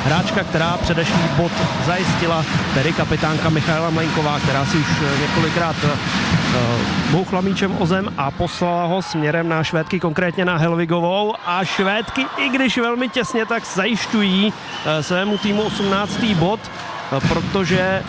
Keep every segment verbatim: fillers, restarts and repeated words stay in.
hráčka, která předešlý bod zajistila, tedy kapitánka Michaela Mlejnková, která si už několikrát bouchla míčem o zem a poslala ho směrem na Švédky, konkrétně na Helvigovou, a Švédky, i když velmi těsně, tak zajišťují svému týmu osmnáctý bod, protože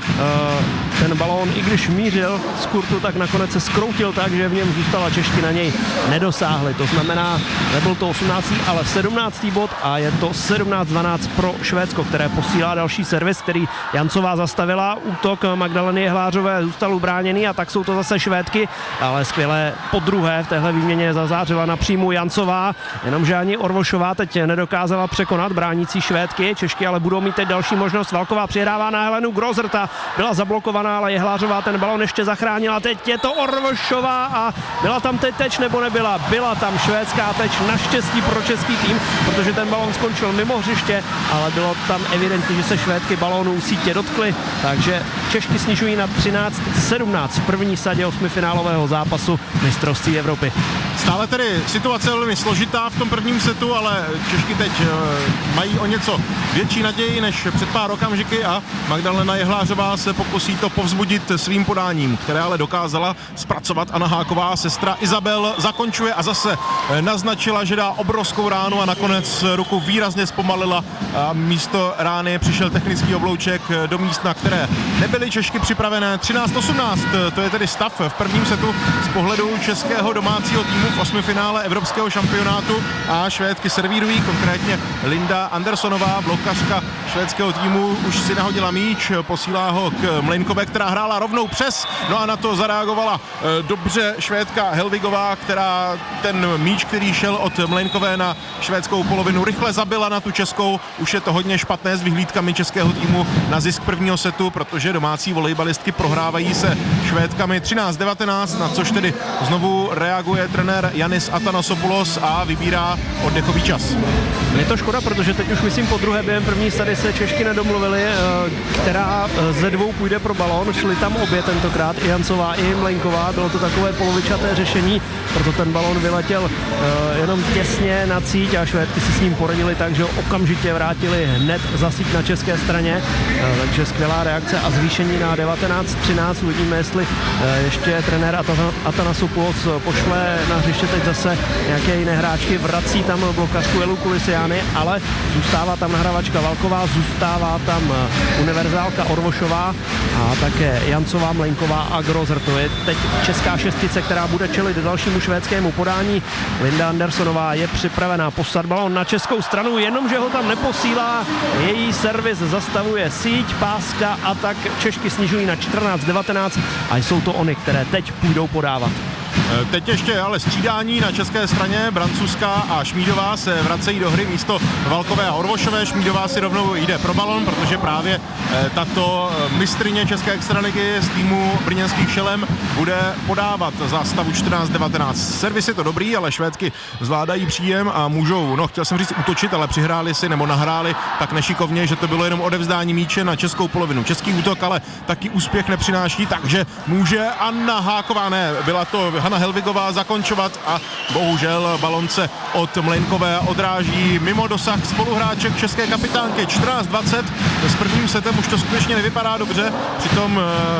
ten balón, i když mířil z kurtu, tak nakonec se zkroutil tak, že v něm zůstala, Češky na něj nedosáhly. To znamená, nebyl to osmnáctý, ale sedmnáctý bod a je to sedmnáct dvanáct pro Švédsko, které posílá další servis, který Jancová zastavila. Útok Magdaleny Jehlářové zůstal ubráněný a tak jsou to zase Švédky, ale skvěle podruhé v téhle výměně zazářila na příjmu Jancová, jenomže ani Orvošová teď nedokázala překonat bránící Švédky. Češky ale budou mít teď další možnost. Válková přihrává na Helenu Grozerta, byla zablokovaná, ale Jehlářová ten balon ještě zachránila. Teď je to Orvošová a byla tam teď teč nebo nebyla? Byla tam švédská teč, naštěstí pro český tým, protože ten balon skončil mimo hřiště, ale bylo tam evidentní, že se Švédky balónu sítě dotkly, takže Češky snižují na třináct sedmnáct v první sadě osmifinálového zápasu mistrovství Evropy. Stále tedy situace velmi složitá v tom prvním setu, ale Češky teď mají o něco větší naději než před pár okamžiky a Magdalena Jehlářová se pokusí to povzbudit svým podáním, které ale dokázala zpracovat Anna Háková. Sestra Izabel zakončuje a zase naznačila, že dá obrovskou ránu a nakonec ruku výrazně zpomalila a místo rány přišel technický oblouček do míst, na které nebyly Češky připravené. třináct osmnáct, to je tedy stav v prvním setu z pohledu českého domácího týmu v osmifinále evropského šampionátu a Švédky servírují, konkrétně Linda Andersonová, blokařka švédského týmu, už si nahodila míč, posílá ho k Mlejnkové, která hrála rovnou přes, no a na to zareagovala e, dobře Švédka Helvigová, která ten míč, který šel od Mlejnkové na švédskou polovinu, rychle zabila na tu českou. Už je to hodně špatné s vyhlídkami českého týmu na zisk prvního setu, protože domácí volejbalistky prohrávají se Švédkami třináct devatenáct, na což tedy znovu reaguje trenér Janis Atanasopoulos a vybírá oddechový čas. Je to škoda, protože teď už myslím po druhé během první sady se Češky nedomluvili, která ze dvou půjde pro balón. Šli tam obě tentokrát, i Jancová, i Mlejnková. Bylo to takové polovičaté řešení, proto ten balón vyletěl jenom těsně na síť a Švédky si s ním poradili tak, že ho okamžitě vrátili hned za síť na české straně. Takže skvělá reakce a zvýšení na devatenáct třináct. Uvidíme, jestli ještě trenér Atanasopoulos pošle na hřiště teď zase nějaké jiné hráčky. Vrací tam blokařku Elu Kulisiány, ale zůstává tam nahrávačka Válková, zůstává tam univerzálka Orvošová a také Jancová, Mlejnková a Grozer. To je teď česká šestice, která bude čelit dalšímu švédskému podání. Linda Andersonová je připravená poslat balón na českou stranu, jenomže ho tam neposílá. Její servis zastavuje síť, páska a tak Češky snižují na čtrnáct devatenáct a jsou to ony, které teď půjdou podávat. Teď ještě ale střídání na české straně. Brancůzská a Šmídová se vracejí do hry místo Válkové a Orvošové. Šmídová si rovnou jde pro balon, protože právě tato mistryně české extraligy z týmu brněnských Šelem bude podávat za stavu čtrnáct devatenáct. Servis je to dobrý, ale Švédky zvládají příjem a můžou, no chtěl jsem říct útočit, ale přihráli si nebo nahráli tak nešikovně, že to bylo jenom odevzdání míče na českou polovinu. Český útok ale taky úspěch nepřináší, takže může Anna Háková, ne, byla to Hana Helvigová, zakončovat a bohužel balonce od Mlejnkové odráží mimo dosah spoluhráček české kapitánky. čtrnáct dvacet, s prvním setem už to skutečně nevypadá dobře, přitom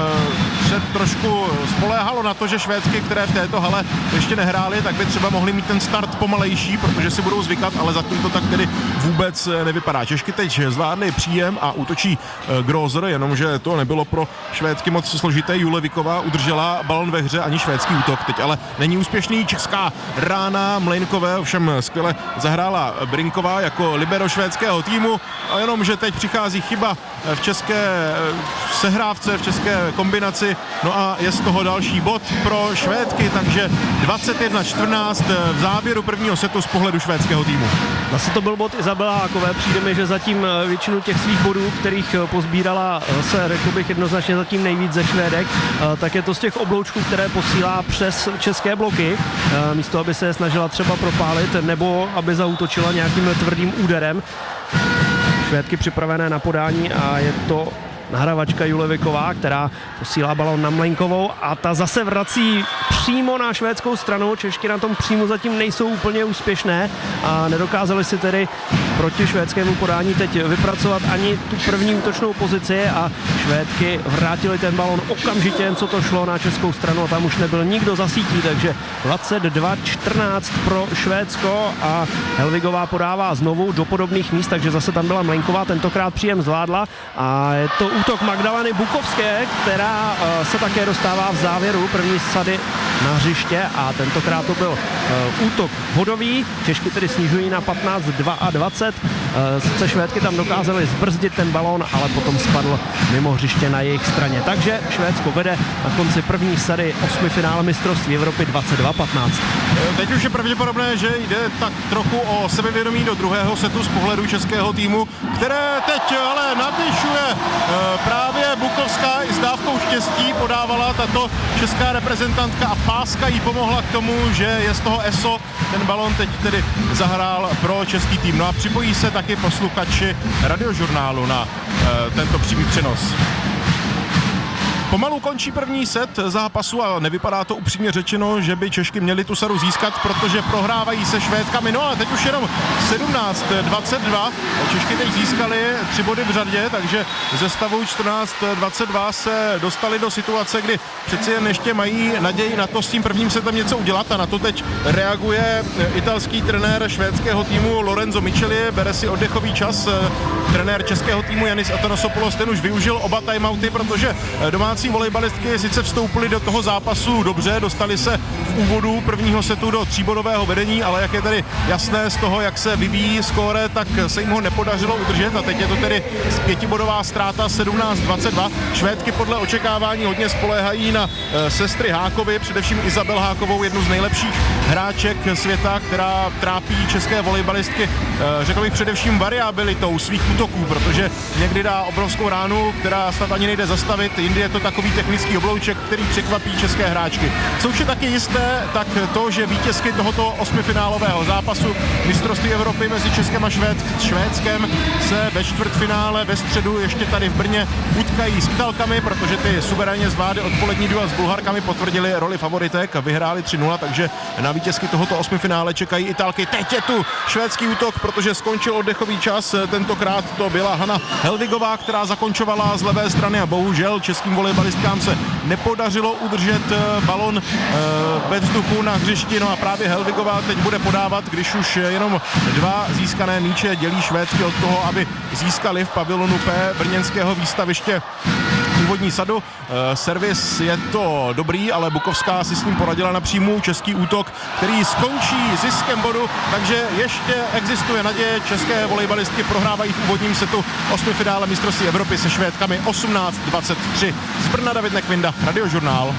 se trošku spoléhalo na to, že Švédky, které v této hale ještě nehrály, tak by třeba mohly mít ten start pomalejší, protože si budou zvykat, ale zatím to tak tedy vůbec nevypadá. Češky teď zvládly příjem a útočí Grozer, jenomže to nebylo pro Švédky moc složité. Juleviková udržela balon ve hře, ani švédský útok teď ale není úspěšný. Česká rána Mlejnkové, ovšem skvěle zahrála Brinková jako libero švédského týmu, a jenom, že teď přichází chyba v české sehrávce, v české kombinaci, no a je z toho další bod pro Švédky, takže dvacet jedna čtrnáct v závěru prvního setu z pohledu švédského týmu. Zase to byl bod Izabela Hákové, přijde mi, že zatím většinu těch svých bodů, kterých pozbírala se, řekl bych, jednoznačně zatím nejvíc ze Švédek, tak je to z těch obloučků, které posílá přes české bloky, místo aby se je snažila třeba propálit, nebo aby zaútočila nějakým tvrdým úderem. Švédky připravené na podání a je to nahrávačka Juleviková, která posílá balón na Mlejnkovou a ta zase vrací přímo na švédskou stranu. Češky na tom přímo zatím nejsou úplně úspěšné a nedokázali si tedy proti švédskému podání teď vypracovat ani tu první útočnou pozici a Švédky vrátili ten balon okamžitě, jen co to šlo na českou stranu a tam už nebyl nikdo za sítí, takže dvacet dva čtrnáct pro Švédsko a Helvigová podává znovu do podobných míst, takže zase tam byla Mlejnková, tentokrát příjem zvládla a je to útok Magdaleny Bukovské, která se také dostává v závěru první sady na hřiště a tentokrát to byl útok bodový. Češky tedy snižují na patnáct dvacet dva. Sice Švédky tam dokázaly zbrzdit ten balón, ale potom spadl mimo hřiště na jejich straně. Takže Švédsko vede na konci první sady osmifinále mistrovství Evropy dvacet dva patnáct. Teď už je pravděpodobné, že jde tak trochu o sebevědomí do druhého setu z pohledu českého týmu, které teď ale navyšuje právě Bukovská i s dávkou štěstí podávala tato česká reprezentantka a páska jí pomohla k tomu, že je z toho E S O. Ten balon teď tedy zahrál pro český tým. No a připojí se taky posluchači Radiožurnálu na e, tento přímý přenos. Pomalu končí první set zápasu a nevypadá to upřímně řečeno, že by Češky měli tu sadu získat, protože prohrávají se Švédkami. No a teď už jenom sedmnáct dvacet dva. Češky teď získali tři body v řadě, takže ze stavu čtrnáct dvacet dva se dostali do situace, kdy přeci jen ještě mají naději na to s tím prvním setem něco udělat a na to teď reaguje italský trenér švédského týmu Lorenzo Micheli, bere si oddechový čas. Trenér českého týmu Janis Atanasopoulos, ten už využil oba timeouty, protože domácí volejbalistky sice vstoupily do toho zápasu dobře, dostali se v úvodu prvního setu do tříbodového vedení, ale jak je tedy jasné z toho, jak se vyvíjí skóre, tak se jim ho nepodařilo udržet a teď je to tedy pětibodová ztráta sedmnáct dvacet dva. Švédky podle očekávání hodně spoléhají na e, sestry Hákovy, především Izabel Hákovou, jednu z nejlepších hráček světa, která trápí české volejbalistky, e, řekl bych především variabilitou svých útoků, protože někdy dá obrovskou ránu, která snad ani nejde zastavit, jindy je to takový technický oblouček, který překvapí české hráčky. Co už je taky jisté, tak to, že vítězky tohoto osmifinálového zápasu mistrovství Evropy mezi Českem a Švéd, Švédskem se ve čtvrtfinále ve středu ještě tady v Brně utkají s Italkami, protože ty suverénně zvládly odpolední duel s Bulharkami, potvrdili roli favoritek a vyhráli tři nula, takže na vítězky tohoto osmifinále čekají Italky. Teď je tu švédský útok, protože skončil oddechový čas, tentokrát to byla Hana Helvigová, která zakončovala z levé strany a bohužel českým volejbalistkám se nepodařilo udržet balon ve vzduchu na hřišti, no a právě Helvigová teď bude podávat, když už jenom dva získané míče dělí Švédky od toho, aby získali v pavilonu P brněnského výstaviště úvodní sadu. E, servis je to dobrý, ale Bukovská si s ním poradila na příjmu. Český útok, který skončí ziskem bodu, takže ještě existuje naděje. České volejbalistky prohrávají v úvodním setu osmifinále mistrovství Evropy se Švédkami osmnáct dvacet tři. Z Brna David Nekvinda, Radiožurnál.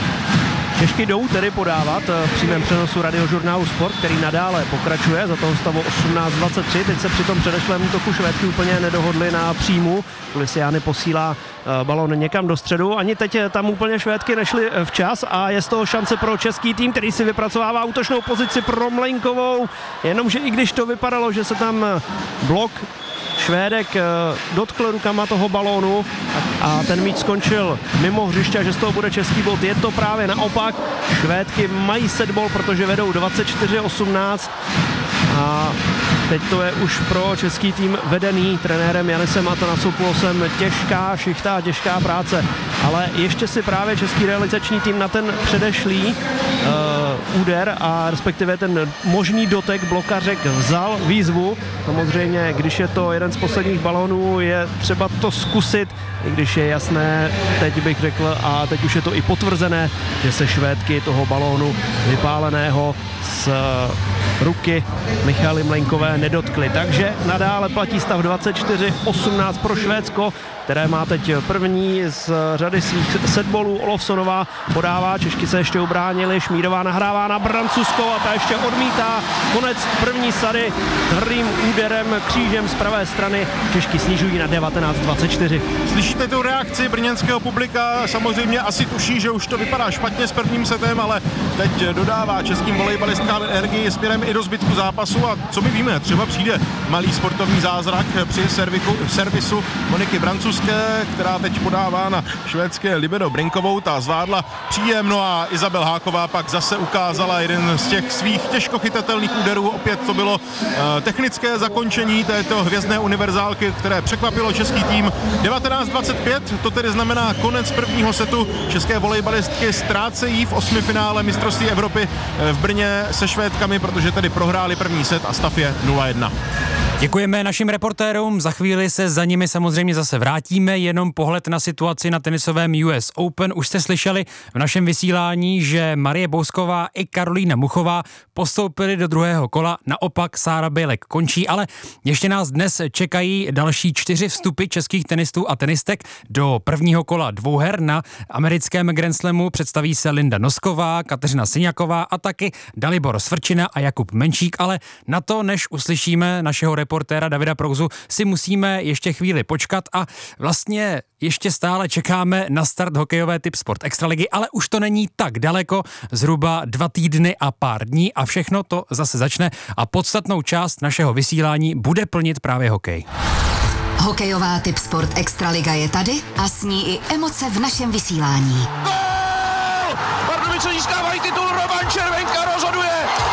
Češky jdou tedy podávat v přímém přenosu Radiožurnálu Sport, který nadále pokračuje za toho stavu osmnáct dvacet tři. Teď se při tom předešlém útoku Švédky úplně nedohodli na příjmu. Kulisiány posílá balon někam do středu. Ani teď tam úplně Švédky nešly včas a je z toho šance pro český tým, který si vypracovává útočnou pozici pro Mlejnkovou. Jenomže i když to vypadalo, že se tam blok Švédek dotkl rukama toho balónu a ten míč skončil mimo hřiště a že z toho bude český bod. Je to právě naopak. Švédky mají setball, protože vedou dvacet čtyři osmnáct a teď to je už pro český tým vedený trenérem Janisem Atanasopoulosem těžká šichta, těžká práce, ale ještě si právě český realizační tým na ten předešlý uh, úder a respektive ten možný dotek blokařek vzal výzvu. Samozřejmě, když je to jeden z posledních balónů, je třeba to zkusit, i když je jasné, teď bych řekl, a teď už je to i potvrzené, že se Švédky toho balónu vypáleného z ruky Michaly Mlejnkové nedotkly. Takže nadále platí stav dvacet čtyři osmnáct pro Švédsko, které má teď první z řady svých setballů. Olofsonová podává, Češky se ještě ubránili, Šmídová nahrává na Brancuskou a ta ještě odmítá. Konec první sady tvrdým úderem křížem z pravé strany. Češky snižují na devatenáct dvacet čtyři. Slyší slyšíte tu reakci brněnského publika, samozřejmě asi tuší, že už to vypadá špatně s prvním setem, ale teď dodává českým volejbalistkám energii směrem i do zbytku zápasu a co my víme, třeba přijde malý sportovní zázrak při serviku, servisu Moniky Brancuské, která teď podává na švédské Libero Brinkovou, ta zvládla příjem, no a Izabel Háková pak zase ukázala jeden z těch svých těžko chytatelných úderů, opět to bylo uh, technické zakončení této hvězdné univerzálky, které překvapilo český tým. devatenáct dvacet pět, to tedy znamená konec prvního setu. České volejbalistky ztrácejí v osmifinále mistrovství Evropy v Brně se Švédkami, protože tedy prohráli první set a stav je nula jedna. Děkujeme našim reportérům, za chvíli se za nimi samozřejmě zase vrátíme, jenom pohled na situaci na tenisovém U S Open. Už jste slyšeli v našem vysílání, že Marie Bousková i Karolína Muchová postoupily do druhého kola, naopak Sára Bělek končí, ale ještě nás dnes čekají další čtyři vstupy českých tenistů a tenistek do prvního kola dvouher. Na americkém Grand Slamu představí se Linda Nosková, Kateřina Syňaková a taky Dalibor Svrčina a Jakub Menšík, ale na to, než uslyšíme našeho reportéra Davida Prouzu, si musíme ještě chvíli počkat a vlastně ještě stále čekáme na start hokejové Tipsport Extraligy, ale už to není tak daleko, zhruba dva týdny a pár dní a všechno to zase začne a podstatnou část našeho vysílání bude plnit právě hokej. Hokejová Tipsport Extraliga je tady a s ní i emoce v našem vysílání. Gól! Pardubice získávají titul, Roman Červenka rozhoduje!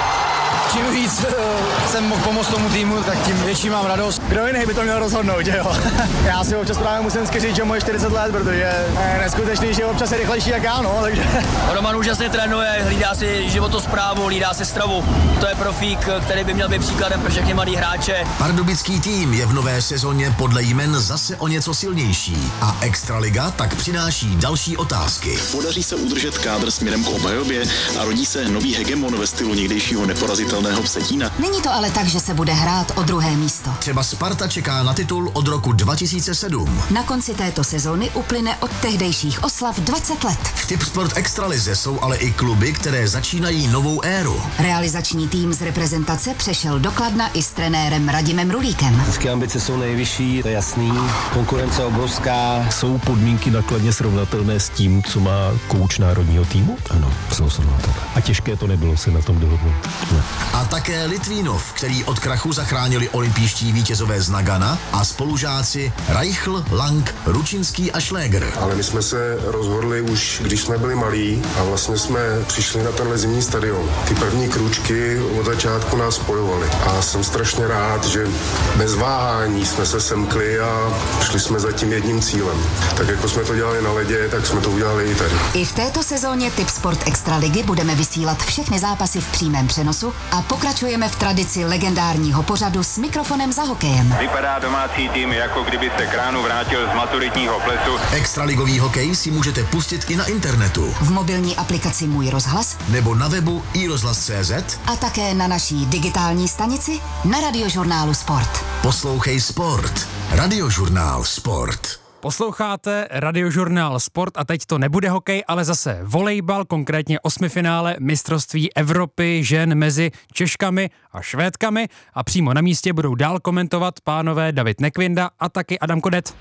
Čím víc uh, jsem mohl pomoct tomu týmu, tak tím větší mám radost. Kdo jiný by to měl rozhodnout, že jo? Já si občas právě musím říct, že moje čtyřicet let, protože je neskutečný, že občas je rychlejší jak já, no, takže... Roman úžasně trénuje, hlídá si životosprávu, hlídá si stravu. To je profík, který by měl být příkladem pro všechny mladý hráče. Pardubický tým je v nové sezóně podle jmen zase o něco silnější a Extraliga tak přináší další otázky. Podaří se udržet kádr směrem k obhajobě a rodí se nový hegemon ve stylu někdejšího neporazitelného Vsetína. Není to ale tak, že se bude hrát o druhé místo. Třeba Sparta čeká na titul od roku dva tisíce sedm. Na konci této sezóny uplyne od tehdejších oslav dvacet let. V Tipsport Extralize jsou ale i kluby, které začínají novou éru. Realizační tým z reprezentace přešel do Kladna i s trenérem Radimem Rulíkem. Vždycky ambice jsou nejvyšší, to je jasný. Konkurence obrovská. Jsou podmínky na Kladně srovnatelné s tím, co má kouč národního týmu? Ano, jsou srovnatelné. A těžké to nebylo se na tom dohodnout. Ne. A také Litvínov, který od krachu zachránili olympijští vítězové z Nagana a spolužáci Reichl, Lang, Ručinský a Šléger. Ale my jsme se rozhodli už, když jsme byli malí a vlastně jsme přišli na tenhle zimní stadion. Ty první krůčky od začátku nás spojovaly a jsem strašně rád, že bez váhání jsme se semkli a šli jsme za tím jedním cílem. Tak jako jsme to dělali na ledě, tak jsme to udělali i tady. I v této sezóně Tipsport Extraligy budeme vysílat všechny zápasy v přímém přenosu a pokračujeme v tradici legendárního pořadu s mikrofonem za hokejem. Vypadá domácí tým, jako kdyby se Kránu vrátil z maturitního plesu. Extraligový hokej si můžete pustit i na internetu. V mobilní aplikaci Můj rozhlas nebo na webu i rozhlas tečka cé zet a také na naší digitální stanici na Radiožurnálu Sport. Poslouchej Sport. Radiožurnál Sport. Posloucháte Radiožurnál Sport a teď to nebude hokej, ale zase volejbal, konkrétně osmifinále mistrovství Evropy žen mezi Češkami a Švédkami a přímo na místě budou dál komentovat pánové David Nekvinda a taky Adam Kodet.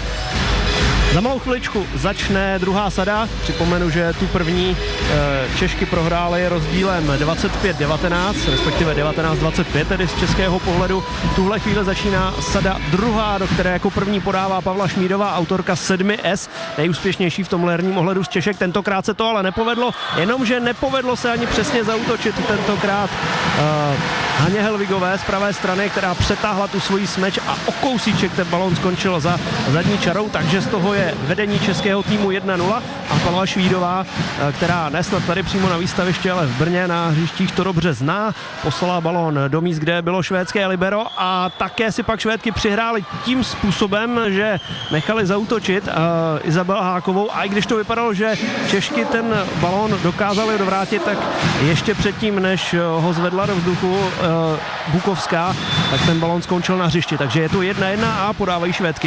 Za malou chviličku začne druhá sada. Připomenu, že tu první Češky prohrály rozdílem dvacet pět devatenáct, respektive devatenáct dvacet pět, tedy z českého pohledu. Tuhle chvíli začíná sada druhá, do které jako první podává Pavla Šmídová, autorka sedmi S, nejúspěšnější v tomhle herním ohledu z Češek. Tentokrát se to ale nepovedlo, jenomže nepovedlo se ani přesně zaútočit tentokrát uh, Haně Helvigové z pravé strany, která přetáhla tu svoji smeč a o kousíček ten balón skončil za zadní čarou, takže z toho je vedení českého týmu jedna nula a Pavla Švídová, která nesnad tady přímo na výstavišti, ale v Brně na hřištích to dobře zná, poslala balón do míst, kde bylo švédské libero a také si pak Švédky přihrály tím způsobem, že nechali zaútočit uh, Izabel Hákovou a i když to vypadalo, že Češky ten balón dokázali dovrátit, tak ještě předtím, než ho zvedla do vzduchu uh, Bukovská, tak ten balón skončil na hřišti, takže je to jedna jedna a podávají Švédky.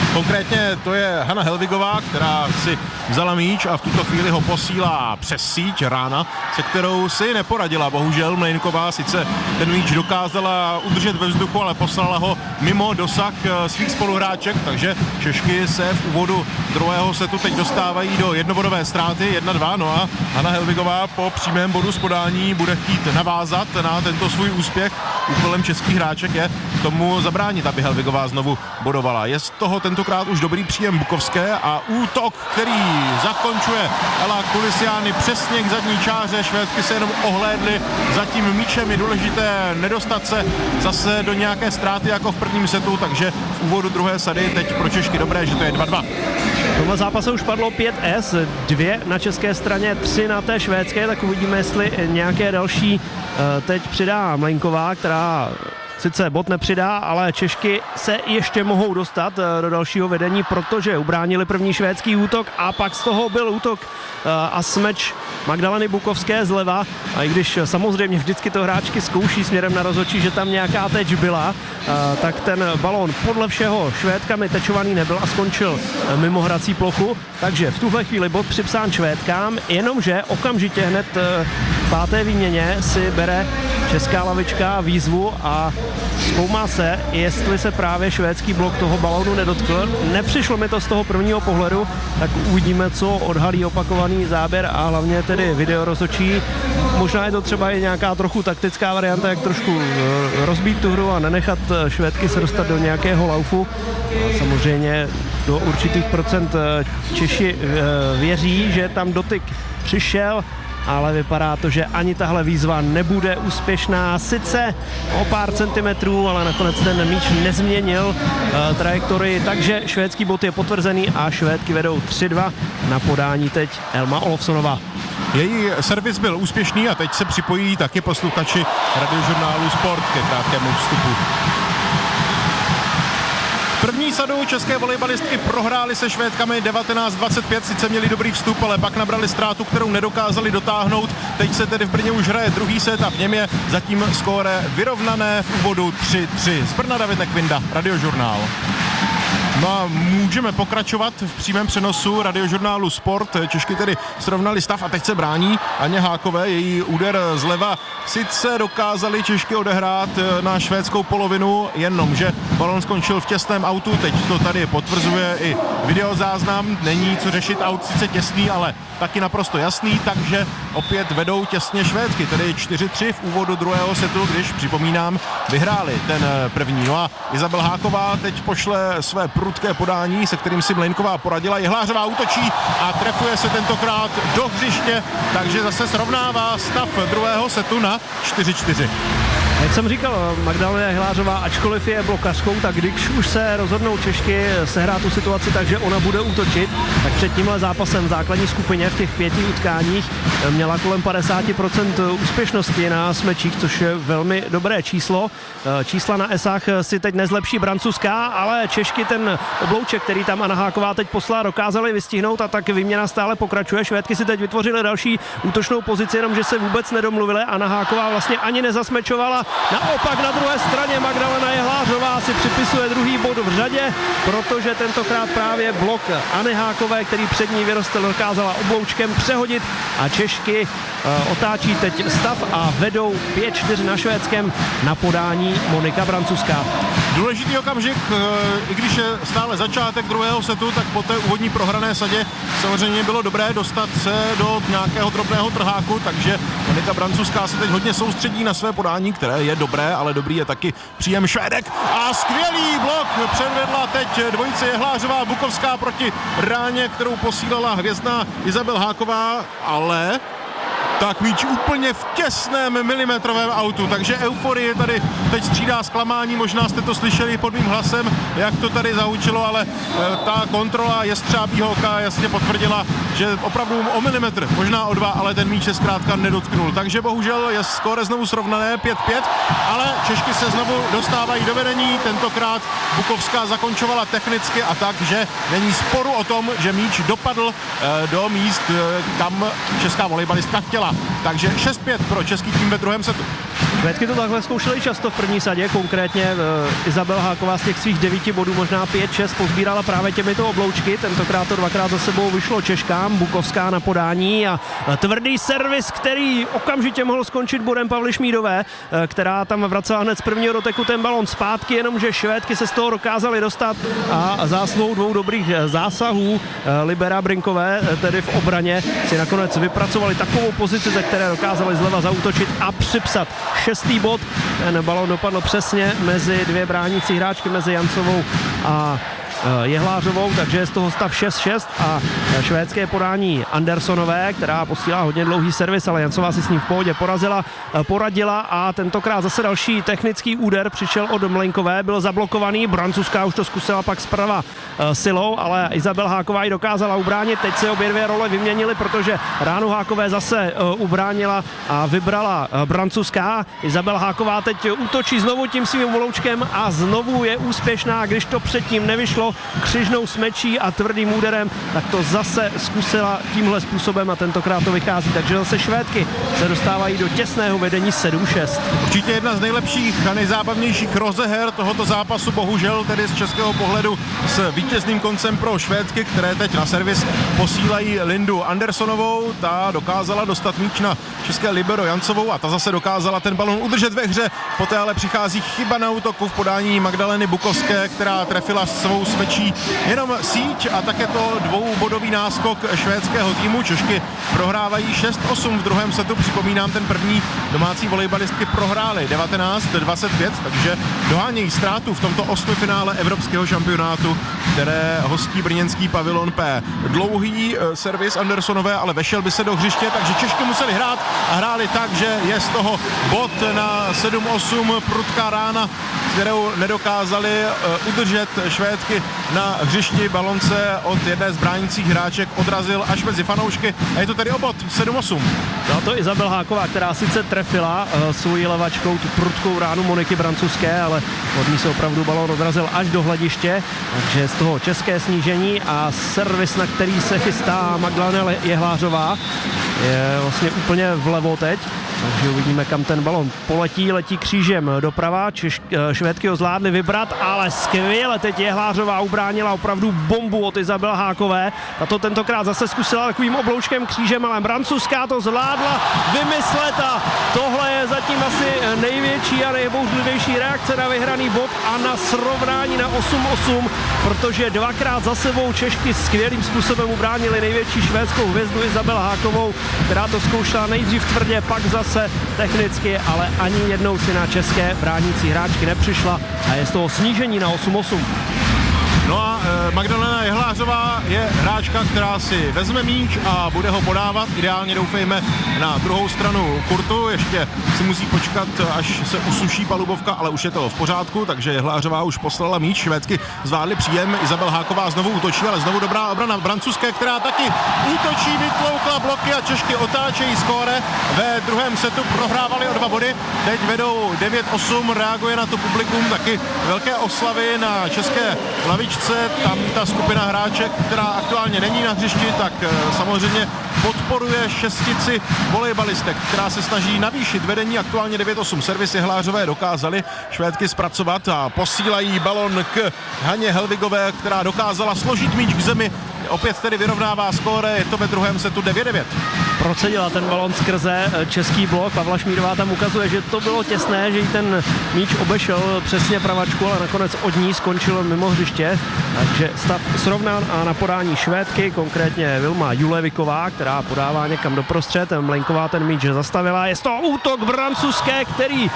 Konkrétně to je Hana Helvigová, která si vzala míč a v tuto chvíli ho posílá přes síť Rána, se kterou si neporadila. Bohužel Mlejnková sice ten míč dokázala udržet ve vzduchu, ale poslala ho mimo dosah svých spoluhráček, takže Češky se v úvodu druhého setu teď dostávají do jednobodové ztráty jedna dva, no a Hana Helvigová po přímém bodu z podání bude chtít navázat na tento svůj úspěch. Úkolem českých hráček je tomu zabránit, aby Helvigová znovu bodovala. Je z toho tentokrát už dobrý příjem Bukovské a útok, který zakončuje Ela Kulisiány přesně k zadní čáře. Švédky se jenom ohlédly za tím míčem. Je důležité nedostat se zase do nějaké ztráty jako v prvním setu, takže v úvodu druhé sady teď pro Češky dobré, že to je dva dva. V tomhle zápase už padlo pět es, dvě na české straně, tři na té švédské, tak uvidíme, jestli nějaké další teď přidá Mlejnková, která sice bod nepřidá, ale Češky se ještě mohou dostat do dalšího vedení, protože ubránili první švédský útok a pak z toho byl útok a smeč Magdaleny Bukovské zleva. A i když samozřejmě vždycky to hráčky zkouší směrem na rozhodčí, že tam nějaká teč byla, tak ten balón podle všeho Švédkami tečovaný nebyl a skončil mimo hrací plochu. Takže v tuhle chvíli bod připsán Švédkám, jenomže okamžitě hned v páté výměně si bere česká lavička výzvu a zkoumá se, jestli se právě švédský blok toho balónu nedotkl. Nepřišlo mi to z toho prvního pohledu, tak uvidíme, co odhalí opakovaný záběr a hlavně tedy video rozhodčí. Možná je to třeba i nějaká trochu taktická varianta, jak trošku rozbít tu hru a nenechat Švédky se dostat do nějakého laufu. Samozřejmě do určitých procent Češi věří, že tam dotyk přišel, ale vypadá to, že ani tahle výzva nebude úspěšná. Sice o pár centimetrů, ale nakonec ten míč nezměnil uh, trajektorii, takže švédský bod je potvrzený a Švédky vedou tři dva na podání teď Elma Olofssonová. Její servis byl úspěšný a teď se připojí taky posluchači radiožurnálu Sport ke krátkému vstupu. První sadu české volejbalistky prohrály se Švédkami devatenáct dvacet pět, sice měli dobrý vstup, ale pak nabrali ztrátu, kterou nedokázali dotáhnout. Teď se tedy v Brně už hraje druhý set a v něm je zatím skóre vyrovnané v úvodu tři tři. Z Brna David Nekvinda, Radiožurnál. No a můžeme pokračovat v přímém přenosu radiožurnálu Sport. Češky tedy srovnali stav a teď se brání Aně Hákové. Její úder zleva sice dokázali Češky odehrát na švédskou polovinu, jenomže balon skončil v těsném autu. Teď to tady potvrzuje i videozáznam. Není co řešit, aut sice těsný, ale taky naprosto jasný, takže opět vedou těsně Švédky, tedy čtyři tři v úvodu druhého setu, když, připomínám, vyhráli ten první. No a Izabel Háková teď pošle své prudké podání, se kterým si Mlejnková poradila. Jehlářová útočí a trefuje se tentokrát do hřiště, takže zase srovnává stav druhého setu na čtyři čtyři. Jak jsem říkal, Magdalena Jehlářová, ačkoliv je blokařkou, tak když už se rozhodnou Češky sehrát tu situaci tak, že ona bude útočit, tak před tímhle zápasem v základní skupině v těch pěti utkáních měla kolem padesát procent úspěšnosti na smečích, což je velmi dobré číslo. Čísla na esách si teď nezlepší Brancuská, ale Češky ten oblouček, který tam Anna Háková teď poslala, dokázali vystihnout a tak výměna stále pokračuje. Švédky si teď vytvořily další útočnou pozici, jenomže se vůbec nedomluvily. Anna Háková vlastně ani nezasmečovala. Naopak na druhé straně Magdalena Jehlářová si připisuje druhý bod v řadě, protože tentokrát právě blok Anny Hákové, který před ní vyrostl, dokázala obloučkem přehodit a Češky e, otáčí teď stav a vedou pět čtyři na švédském na podání Monika Brancuská. Důležitý okamžik, e, i když je stále začátek druhého setu, tak po té úvodní prohrané sadě samozřejmě bylo dobré dostat se do nějakého drobného trháku, takže Monika Brancuská se teď hodně soustředí na své podání, které je dobré, ale dobrý je taky příjem Švédek a skvělý blok předvedla teď dvojice Jehlářová Bukovská proti ráně, kterou posílala hvězdná Izabel Háková, ale tak míč úplně v těsném milimetrovém autu, takže euforie tady teď střídá zklamání, možná jste to slyšeli pod mým hlasem, jak to tady zahučilo, ale e, ta kontrola jestřábího oka jasně potvrdila, že opravdu o milimetr, možná o dva, ale ten míč se zkrátka nedotknul, takže bohužel je skóre znovu srovnané pět pět, ale Češky se znovu dostávají do vedení, tentokrát Bukovská zakončovala technicky a tak, že není sporu o tom, že míč dopadl e, do míst, e, kam česká volejbalistka chtěla. Takže šest pět pro český tým ve druhém setu. Švédky to takhle zkoušely často v první sadě, konkrétně uh, Izabel Háková z těch svých devíti bodů, možná pět šest, pozbírala právě těmito obloučky, tentokrát to dvakrát za sebou vyšlo Češkám, Bukovská na podání a uh, tvrdý servis, který okamžitě mohl skončit bodem Pavly Šmídové, uh, která tam vracela hned z prvního doteku ten balon zpátky, jenomže Švédky se z toho dokázaly dostat a zásluhou dvou dobrých zásahů uh, Libera Brinkové, uh, tedy v obraně, si nakonec vypracovali takovou pozici, ze které dokázali zleva zaútočit a připsat šestý bod. Ten balon dopadl přesně mezi dvě bránící hráčky, mezi Jancovou a Jehlářovou, takže je z toho stav šest šest a švédské podání Andersonové, která posílá hodně dlouhý servis, ale Jancová si s ním v pohodě porazila, poradila a tentokrát zase další technický úder přišel od Mlenkové, byl zablokovaný, Brancuská už to zkusila pak zprava silou, ale Izabel Háková ji dokázala ubránit, teď se obě dvě role vyměnily, protože ránu Hákové zase ubránila a vybrala Brancuská. Izabel Háková teď útočí znovu tím svým voloučkem a znovu je úspěšná, když to předtím nevyšlo křižnou smečí a tvrdým úderem, tak to zase zkusila tímhle způsobem a tentokrát to vychází, takže zase Švédky se dostávají do těsného vedení sedm šest. Určitě jedna z nejlepších a nejzábavnějších rozeher tohoto zápasu, bohužel tedy z českého pohledu s vítězným koncem pro Švédky, které teď na servis posílají Lindu Andersonovou, ta dokázala dostat míč na české libero Jancovou a ta zase dokázala ten balon udržet ve hře, poté ale přichází chyba na útoku v podání Magdaleny Bukovské, která trefila svou smečí jenom síť a také to dvoubodový náskok švédského týmu. Češky prohrávají šest osm v druhém setu, připomínám, ten první domácí volejbalistky prohrály devatenáct dvacet pět, takže dohánějí ztrátu v tomto osmifinále evropského šampionátu, které hostí brněnský pavilon P. Dlouhý servis Andersonové, ale vešel by se do hřiště, takže Češky museli hrát a hráli tak, že je z toho bod na sedm osm, prudká rána, kterou nedokázali udržet Švédky na hřišti. Balon se od jedné z bránících hráček odrazil až mezi fanoušky a je to tedy obod sedm osm. Byla to Izabel Háková, která sice trefila uh, svou levačkou tu prudkou ránu Moniky Brancůzské, ale od ní se opravdu balon odrazil až do hlediště, takže z toho české snížení a servis, na který se chystá Magdalena Jehlářová, je vlastně úplně vlevo teď. Takže uvidíme, kam ten balon poletí, letí křížem doprava, Češ, Švédky ho zvládli vybrat, ale skvěle teď Jehlářová ubránila opravdu bombu od Izabel Hákové. Tato tentokrát zase zkusila takovým obloučkem křížem, ale Brancuská to zvládla vymyslet a tohle je zatím asi největší a nejbouřlivější reakce na vyhraný bod a na srovnání na osm osm, protože dvakrát za sebou Češky skvělým způsobem ubránili největší švédskou hvězdu Izabel Hákovou, která to zkoušela nejdřív tvrdě, pak zase technicky, ale ani jednou si na české bránící hráčky nepřišla a je z toho snížení na osm osm. No a e, Magdalena Jehlářová je hráčka, která si vezme míč a bude ho podávat. Ideálně doufejme na druhou stranu kurtu. Ještě si musí počkat, až se usuší palubovka, ale už je to v pořádku, takže Jehlářová už poslala míč. Švédky zvládli příjem. Izabel Háková znovu útočí, ale znovu dobrá obrana Brancůzské, která taky útočí, vytloukla bloky a Češky otáčejí skóre. Ve druhém setu prohrávali o dva body. Teď vedou devět osm, reaguje na to publikum, taky velké oslavy na české lavičce. Tam ta skupina hráček, která aktuálně není na hřišti, tak samozřejmě podporuje šestici volejbalistek, která se snaží navýšit vedení. Aktuálně devět osm. Servis Jehlářové dokázali Švédky zpracovat a posílají balon k Haně Helvigové, která dokázala složit míč k zemi. Opět tedy vyrovnává skóre, je to ve druhém setu devět devět. Procedila ten balon skrze český blok. Pavla Šmídová tam ukazuje, že to bylo těsné, že jí ten míč obešel přesně pravačku, ale nakonec od ní skončil mimo hřiště. Takže stav srovnán a na podání Švédky, konkrétně Vilma Juleviková, která podává někam doprostřed. Mlenková ten míč zastavila. Je to útok Brancůzské, který uh,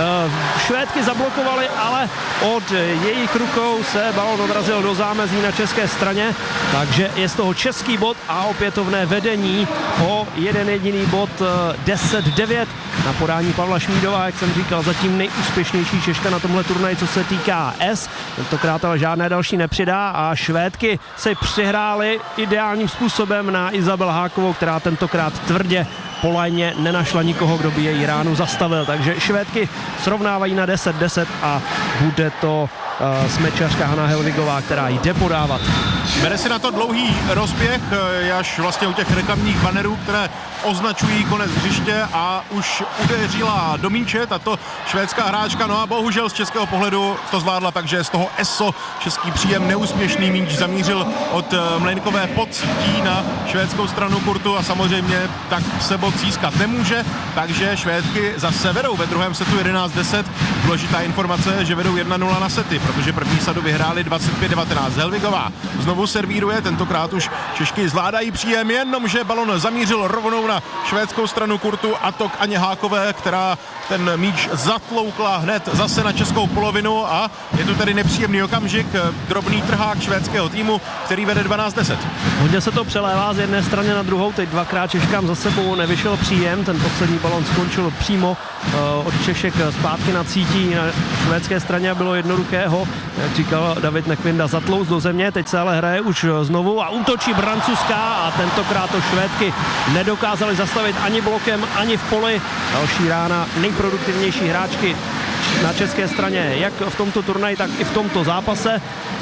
Švédky zablokovali, ale od jejich rukou se balon odrazil do zámezí na české straně. Takže je z toho český bod a opětovné vedení o jeden jediný bod deset devět na podání Pavla Šmídová, jak jsem říkal, zatím nejúspěšnější Češka na tomhle turnaji, co se týká S. Tentokrát ale žádné další nepřidá a Švédky se přihrály ideálním způsobem na Izabel Hákovou, která tentokrát tvrdě po lajně nenašla nikoho, kdo by její ránu zastavil. Takže Švédky srovnávají na deset deset a bude to uh, smečařka Hana Helvigová, která jde podávat. Bere si na to dlouhý rozběh, až vlastně u těch reklamních banerů, které označují konec hřiště a už udeřila do míče tato švédská hráčka, no a bohužel z českého pohledu to zvládla, takže z toho E S O český příjem neúspěšný, míč zamířil od Mlejnkové pod sítí na švédskou stranu kurtu a samozřejmě tak se bod získat nemůže, takže Švédky zase vedou ve druhém setu jedenáct deset. Důležitá informace, že vedou jedna nula na sety, protože první sadu vyhráli dvacet pět devatenáct. Helvigová znovu servíruje, tentokrát už Češky zvládají příjem, jenomže balon zamířil rovnou na švédskou stranu kurtu a to k Aně Hákové, která ten míč zatloukla hned zase na českou polovinu a je tu tedy nepříjemný okamžik, drobný trhák švédského týmu, který vede dvanáct deset. Hodně se to přelévá z jedné strany na druhou, teď dvakrát Češkám za sebou nevyšel příjem, ten poslední balon skončil přímo uh, od Češek zpátky na cítí na švédské straně a bylo jednoduchého, jak říkal David Nekvinda, zatlouz do země, teď se ale hraje už znovu a útočí Brancuská a tentokrát to Švédky nedokázali zastavit ani blokem, ani v poli. Další rána nejproduktivnější hráčky na české straně, jak v tomto turnaji, tak i v tomto zápase.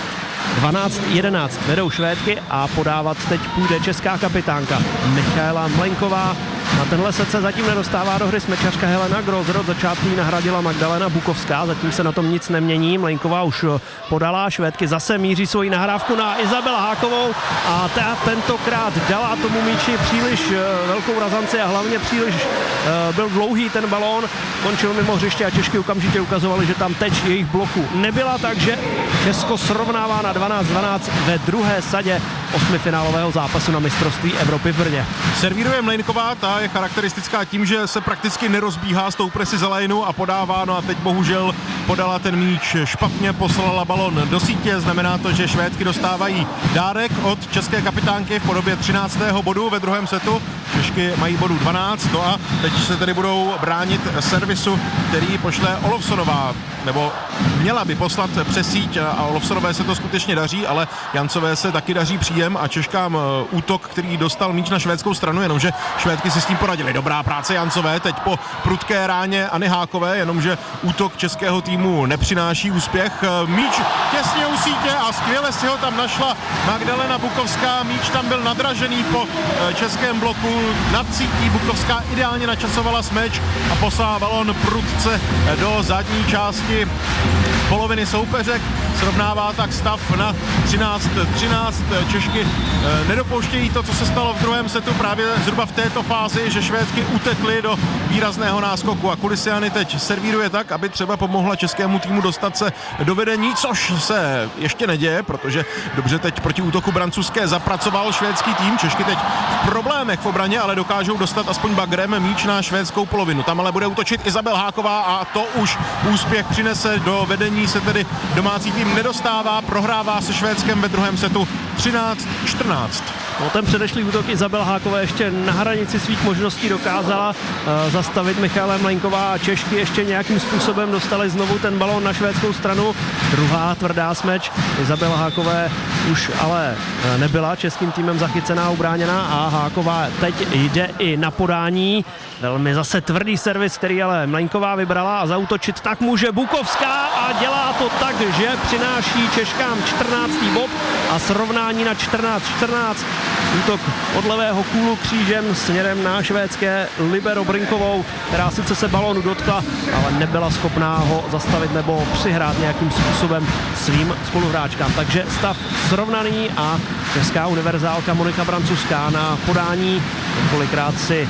dvanáct jedenáct vedou Švédky a podávat teď půjde česká kapitánka Michaela Mlejnková. Na tenhle set se zatím nedostává do hry smečařka Helena Grozr, od začátku ji nahradila Magdalena Bukovská, zatím se na tom nic nemění, Mlejnková už podala, Švédky zase míří svoji nahrávku na Izabel Hákovou a ta tentokrát dala tomu míči příliš velkou razanci a hlavně příliš uh, byl dlouhý ten balón, končil mimo hřiště a Češky okamžitě ukazovali, že tam teď jejich bloku nebyla, takže Česko srovnává na dvanáct dvanáct ve druhé sadě osmifinálového zápasu na mistrovství Evropy v Brně. Servíruje Mlejnková, ta je charakteristická tím, že se prakticky nerozbíhá s tou presy za lajnu a podává, no a teď bohužel podala ten míč špatně, poslala balon do sítě, znamená to, že Švédky dostávají dárek od české kapitánky v podobě třináctého bodu ve druhém setu. Češky mají bodu dvanáct, no a teď se tedy budou bránit servisu, který pošle Olofsonová, nebo měla by poslat přes síť a Olofsonové se to skutečně daří, ale Jancové se taky daří příjem a Češkám útok, který dostal míč na švédskou stranu, jenomže Švédky si s tím poradili. Dobrá práce Jancové, teď po prudké ráně Anny Hákové, jenomže útok českého týmu nepřináší úspěch. Míč těsně u sítě a skvěle si ho tam našla Magdalena Bukovská, míč tam byl nadražený po českém bloku nad sítí, Bukovská ideálně načasovala smeč a poslala balon prudce do zadní části poloviny soupeřek, srovnává tak stav na třináct třináct. Češky nedopouštějí to, co se stalo v druhém setu právě zhruba v této fázi, že Švédky utekly do výrazného náskoku a Kulisiany teď servíruje tak, aby třeba pomohla českému týmu dostat se do vedení, což se ještě neděje, protože dobře teď proti útoku Brancuské zapracoval švédský tým. Češky teď v problémech v obraně, ale dokážou dostat aspoň bagrem míč na švédskou polovinu. Tam ale bude útočit Izabel Háková a to už úspěch přinese, do vedení se tedy domácí tým nedostává, prohrává se Švédskem ve druhém setu třináct čtrnáct. No, ten předešlý útok Izabel Hákové ještě na hranici svých možností dokázala uh, zastavit Michaela Mlejnková a Češky ještě nějakým způsobem dostali znovu ten balón na švédskou stranu. Druhá tvrdá smeč Izabel Hákové už ale uh, nebyla českým týmem zachycená, ubráněná a Háková teď jde i na podání. Velmi zase tvrdý servis, který ale Mlejnková vybrala a zaútočit tak může Bukovská a dělá to tak, že přináší Češkám čtrnáctý bod a srovnání na čtrnáct čtrnáct. Útok od levého kůlu křížem směrem na švédské libero Brinkovou, která sice se balónu dotkla, ale nebyla schopná ho zastavit nebo přihrát nějakým způsobem svým spoluhráčkám. Takže stav srovnaný a česká univerzálka Monika Brancuská na podání několikrát si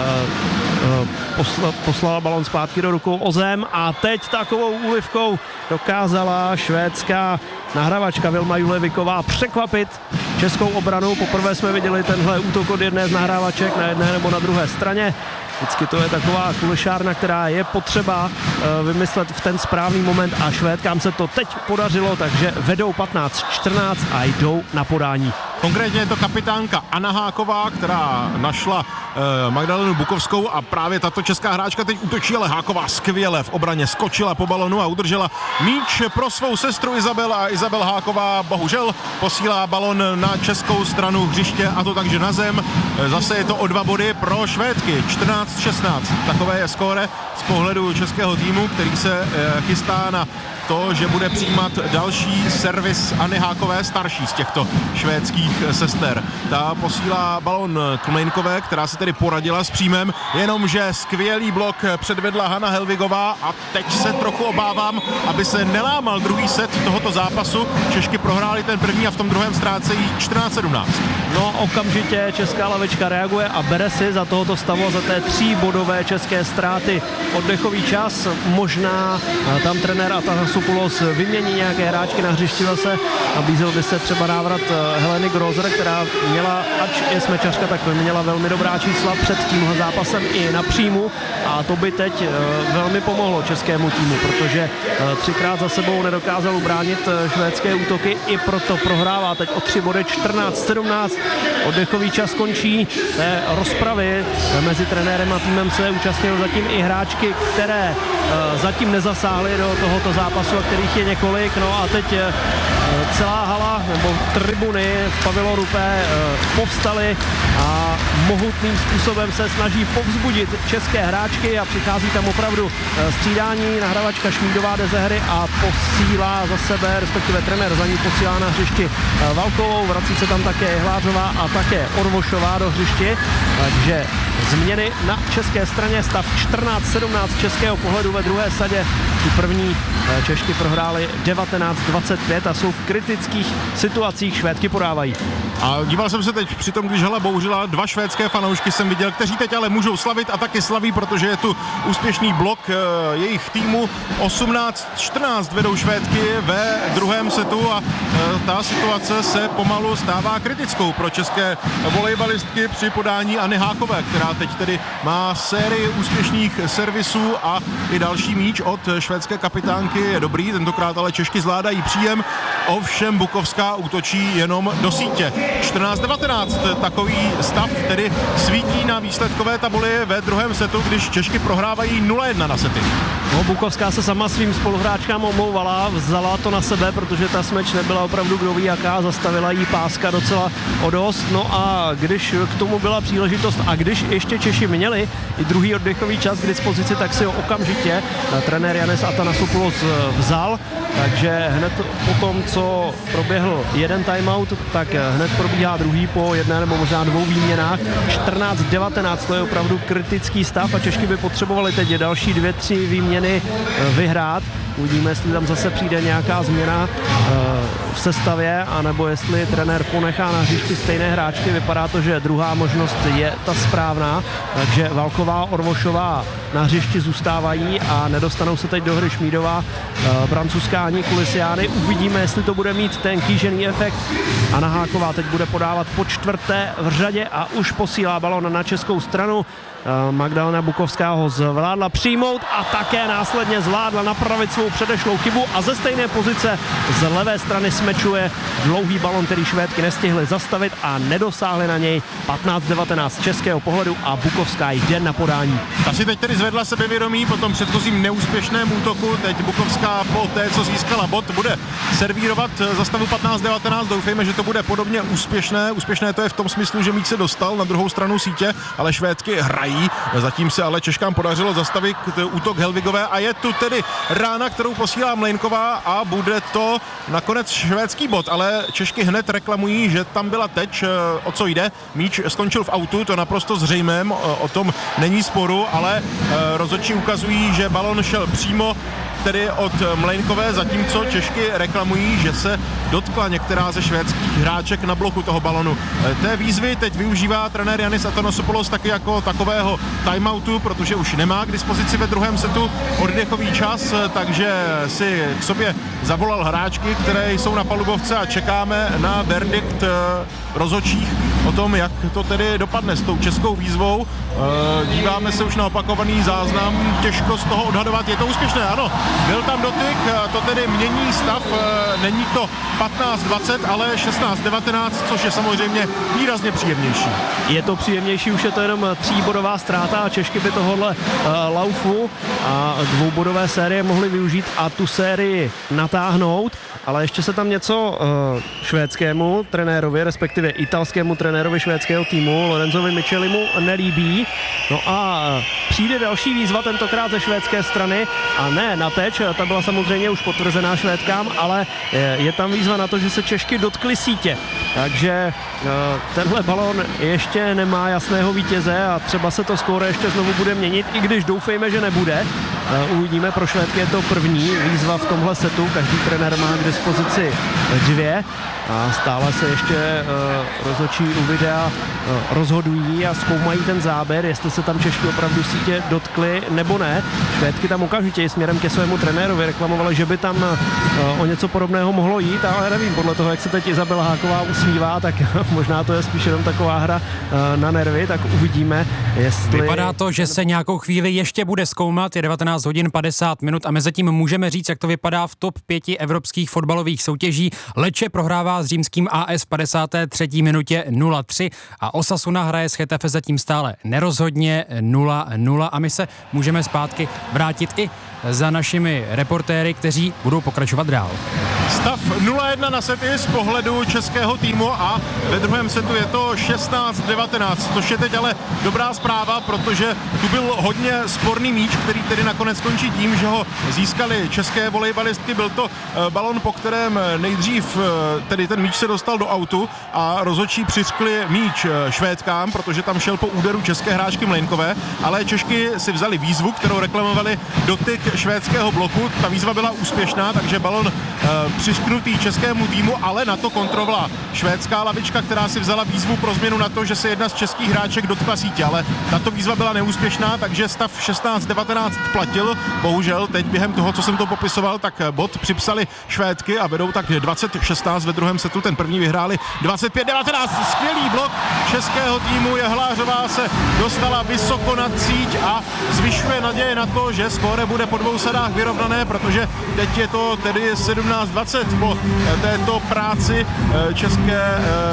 uh, uh, posla, poslala balón zpátky do rukou o zem a teď takovou úlivkou dokázala švédská nahravačka Vilma Juleviková překvapit českou obranu. Poprvé jsme viděli tenhle útok od jedné z nahrávaček na jedné nebo na druhé straně. Vždycky to je taková kulišárna, která je potřeba uh, vymyslet v ten správný moment a Švédkám se to teď podařilo, takže vedou patnáct čtrnáct a jdou na podání. Konkrétně je to kapitánka Anna Háková, která našla e, Magdalenu Bukovskou a právě tato česká hráčka teď útočí, ale Háková skvěle v obraně skočila po balonu a udržela míč pro svou sestru Izabel a Izabel Háková bohužel posílá balon na českou stranu hřiště a to takže na zem. E, zase je to o dva body pro Švédky, čtrnáct šestnáct. Takové je skóre z pohledu českého týmu, který se e, chystá na to, že bude přijímat další servis Anny Hákové starší z těchto švédských sester. Ta posílá balon k Mlejnkové, která se tedy poradila s příjmem, jenomže skvělý blok předvedla Hana Helvigová a teď se trochu obávám, aby se nelámal druhý set tohoto zápasu. Češky prohráli ten první a v tom druhém ztrácejí čtrnáct sedmnáct. No, okamžitě česká lavička reaguje a bere si za tohoto stavu a za té tříbodové české ztráty oddechový čas. Možná tam trenér Atanasopoulos vymění nějaké hráčky na hřišti zase. Nabízel by se třeba návrat Heleny Grozer, která měla, ač je smečařka, tak měla velmi dobrá čísla před tímhle zápasem i na příjmu a to by teď velmi pomohlo českému týmu, protože třikrát za sebou nedokázal ubránit švédské útoky, i proto prohrává teď o tři body čtrnáct sedmnáct. Oddechový čas končí. Té rozpravy mezi trenérem a týmem se účastnil zatím i hráčky, které zatím nezasáhly do tohoto zápasu, a kterých je několik. No a teď celá hala nebo tribuny v pavilonu Rupé povstaly a mohutným způsobem se snaží povzbudit české hráčky a přichází tam opravdu střídání. Nahravačka Šmídová jde ze hry a posílá za sebe, respektive trenér za ní posílá na hřišti Valkovou, vrací se tam také Hlářová a také Orvošová do hřiště, takže změny na české straně, stav čtrnáct sedmnáct českého pohledu ve druhé sadě. Tu první Češky prohrály devatenáct dvacet pět a jsou v kritických situacích, Švédky podávají. A díval jsem se teď při tom, když hala bouřila, dva švédské fanoušky jsem viděl, kteří teď ale můžou slavit a taky slaví, protože je tu úspěšný blok e, jejich týmu. osmnáct čtrnáct vedou Švédky ve druhém setu a e, ta situace se pomalu stává kritickou pro české volejbalistky při podání Anny Hákové, která teď tedy má sérii úspěšných servisů a i další míč od švédské kapitánky je dobrý, tentokrát ale Češky zvládají příjem, ovšem Bukovská útočí jenom do sítě. čtrnáct devatenáct, takový stav tedy svítí na výsledkové tabuli ve druhém setu, když Češky prohrávají nula jedna na sety. No, Bukovská se sama svým spoluhráčkám omlouvala, vzala to na sebe, protože ta smeč nebyla opravdu kdo ví jaká, zastavila jí páska docela o dost. No a když k tomu byla příležitost a když ještě Češi měli i druhý oddechový čas k dispozici, tak si ho okamžitě trenér Janes Atanasopoulos vzal, takže hned po tom, co proběhl jeden timeout, tak hned probíhá druhý po jedné nebo možná dvou výměnách. čtrnáct devatenáct, to je opravdu kritický stav a Češky by potřebovaly teď další dvě, tři výměny vyhrát. Uvidíme, jestli tam zase přijde nějaká změna v sestavě, anebo jestli trenér ponechá na hřišti stejné hráčky. Vypadá to, že druhá možnost je ta správná, takže Valková, Orvošová na hřišti zůstávají a nedostanou se teď do hry Šmídová, Brancuská ani Kulisiány. Uvidíme, jestli to bude mít ten kýžený efekt. Anna Háková teď bude podávat po čtvrté v řadě a už posílá balon na českou stranu. Magdalena Bukovská ho zvládla přijmout a také následně zvládla napravit svou předešlou chybu a ze stejné pozice z levé strany smečuje dlouhý balon, který Švédky nestihly zastavit a nedosáhly na něj. patnáct devatenáct českého pohledu a Bukovská jde na podání. Ta si teď tedy zvedla sebevědomí po tom předchozím neúspěšném útoku. Teď Bukovská po té, co získala bod, bude servírovat za stavu patnáct devatenáct. Doufejme, že to bude podobně úspěšné. Úspěšné to je v tom smyslu, že míč se dostal na druhou stranu sítě, ale Švédky hrají. Zatím se ale Češkám podařilo zastavit útok Helvigové a je tu tedy rána, kterou posílá Mlejnková a bude to nakonec švédský bod, ale Češky hned reklamují, že tam byla teč, o co jde. Míč skončil v autu, to naprosto zřejmém, o tom není sporu, ale rozhodčí ukazují, že balon šel přímo tedy od Mlejnkové, zatímco Češky reklamují, že se dotkla některá ze švédských hráček na bloku toho balonu. Té výzvy teď využívá trenér Janis Atanasopoulos taky jako takového timeoutu, protože už nemá k dispozici ve druhém setu oddechový čas, takže si k sobě zavolal hráčky, které jsou na palubovce a čekáme na verdikt rozhodčích o tom, jak to tedy dopadne s tou českou výzvou. Díváme se už na opakovaný záznam, těžko z toho odhadovat, je to úspěšné, ano. Byl tam dotyk, to tedy mění stav, není to patnáct dvacet, ale šestnáct devatenáct, což je samozřejmě výrazně příjemnější. Je to příjemnější, už je to jenom tříbodová ztráta a Češky by tohohle uh, laufu a dvoubodové série mohly využít a tu sérii natáhnout, ale ještě se tam něco uh, švédskému trenérovi, respektive respektive italskému trenérovi švédského týmu Lorenzovi Michelimu nelíbí. No a přijde další výzva, tentokrát ze švédské strany a ne na teč, ta byla samozřejmě už potvrzená Švédkám, ale je tam výzva na to, že se Češky dotkly sítě. Takže tenhle balón ještě nemá jasného vítěze a třeba se to skóre ještě znovu bude měnit, i když doufejme, že nebude. Uvidíme, pro Švédky je to první výzva v tomhle setu, každý trenér má k dispozici dvě a stále se ještě uh, rozhodčí u videa uh, rozhodují a zkoumají ten záběr, jestli se tam Češky opravdu sítě dotkly nebo ne. Švédky tam okamžitě směrem ke svému trenérovi reklamovali, že by tam uh, o něco podobného mohlo jít, ale nevím, podle toho, jak se teď Izabela Háková usmívá, tak možná to je spíš jenom taková hra uh, na nervy, tak uvidíme, jestli... Vypadá to, že se nějakou chvíli ještě bude zkoumat, je devatenáct hodin padesát minut a mezi tím můžeme říct, jak to vypadá v top pěti evropských fotbalových soutěží. Lecce prohrává s římským A S v padesáté třetí minutě nula tři a Osasuna hraje s Getafe zatím stále nerozhodně nula nula a my se můžeme zpátky vrátit i za našimi reportéry, kteří budou pokračovat dál. Stav nula jedna na sety z pohledu českého týmu a ve druhém setu je to šestnáct devatenáct, což je teď ale dobrá zpráva, protože tu byl hodně sporný míč, který tedy nakonec skončí tím, že ho získali české volejbalistky. Byl to balon, po kterém nejdřív tedy ten míč se dostal do autu a rozhodčí přiřkli míč Švédkám, protože tam šel po úderu české hráčky Mlejnkové, ale Češky si vzali výzvu, kterou reklamovali dotyk švédského bloku. Ta výzva byla úspěšná, takže balon e, přišknutý českému týmu, ale na to kontrovala švédská lavička, která si vzala výzvu pro změnu na to, že se jedna z českých hráček dotkla sítě, ale tato výzva byla neúspěšná, takže stav šestnáct devatenáct platil. Bohužel teď během toho, co jsem to popisoval, tak bod připsali Švédky a vedou tak dvacet šestnáct ve druhém setu, ten první vyhráli dvacet pět devatenáct. Skvělý blok českého týmu, Jehlářová se dostala vysoko nad síť a zvyšuje naděje na to, že skóre bude po dvou sadách vyrovnané, protože teď je to tedy sedmnáct dvacet po této práci české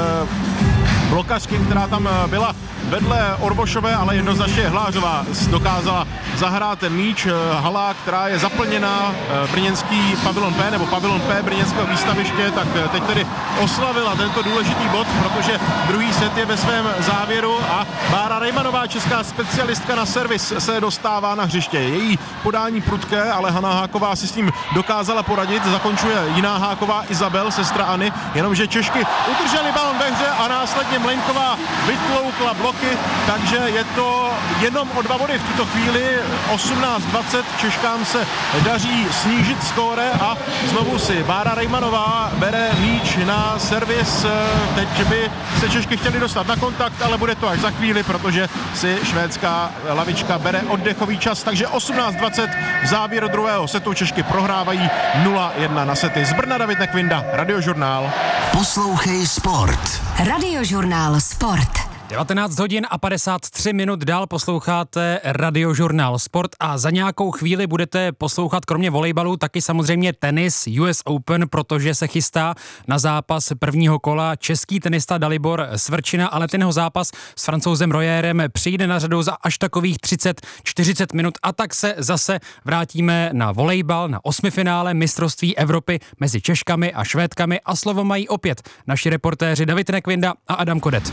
blokařky, která tam byla vedle Orbošové, ale jednoznačně Hlářová dokázala zahrát ten míč. Hala, která je zaplněná, brněnský pavilon P nebo pavilon P brněnského výstaviště, tak teď tedy oslavila tento důležitý bod, protože druhý set je ve svém závěru a Bára Rejmanová, česká specialistka na servis, se dostává na hřiště. Její podání prudké, ale Hana Háková si s tím dokázala poradit. Zakončuje jiná Háková, Izabel, sestra Any, jenomže Češky udrželi balon ve hře a následně Mlejnková vytloukla bloky, takže je to jenom o dva body v tuto chvíli. osmnáct dvacet, Češkám se daří snížit skóre a znovu si Bára Rejmanová bere míč na servis. Teď by se Češky chtěli dostat na kontakt, ale bude to až za chvíli, protože si švédská lavička bere oddechový čas, takže osmnáct dvacet v závěru druhého setu. Češky prohrávají nula jedna na sety. Z Brna David Nekvinda, Radiožurnál. Poslouchej sport. Radiožurnál Sport. devatenáct hodin a padesát tři minut dál posloucháte Radiožurnál Sport a za nějakou chvíli budete poslouchat kromě volejbalu taky samozřejmě tenis U S Open, protože se chystá na zápas prvního kola český tenista Dalibor Svrčina, ale ten jeho zápas s Francouzem Royérem přijde na řadu za až takových třicet čtyřicet minut a tak se zase vrátíme na volejbal, na osmifinále mistrovství Evropy mezi Češkami a Švédkami a slovo mají opět naši reportéři David Nekvinda a Adam Kodet.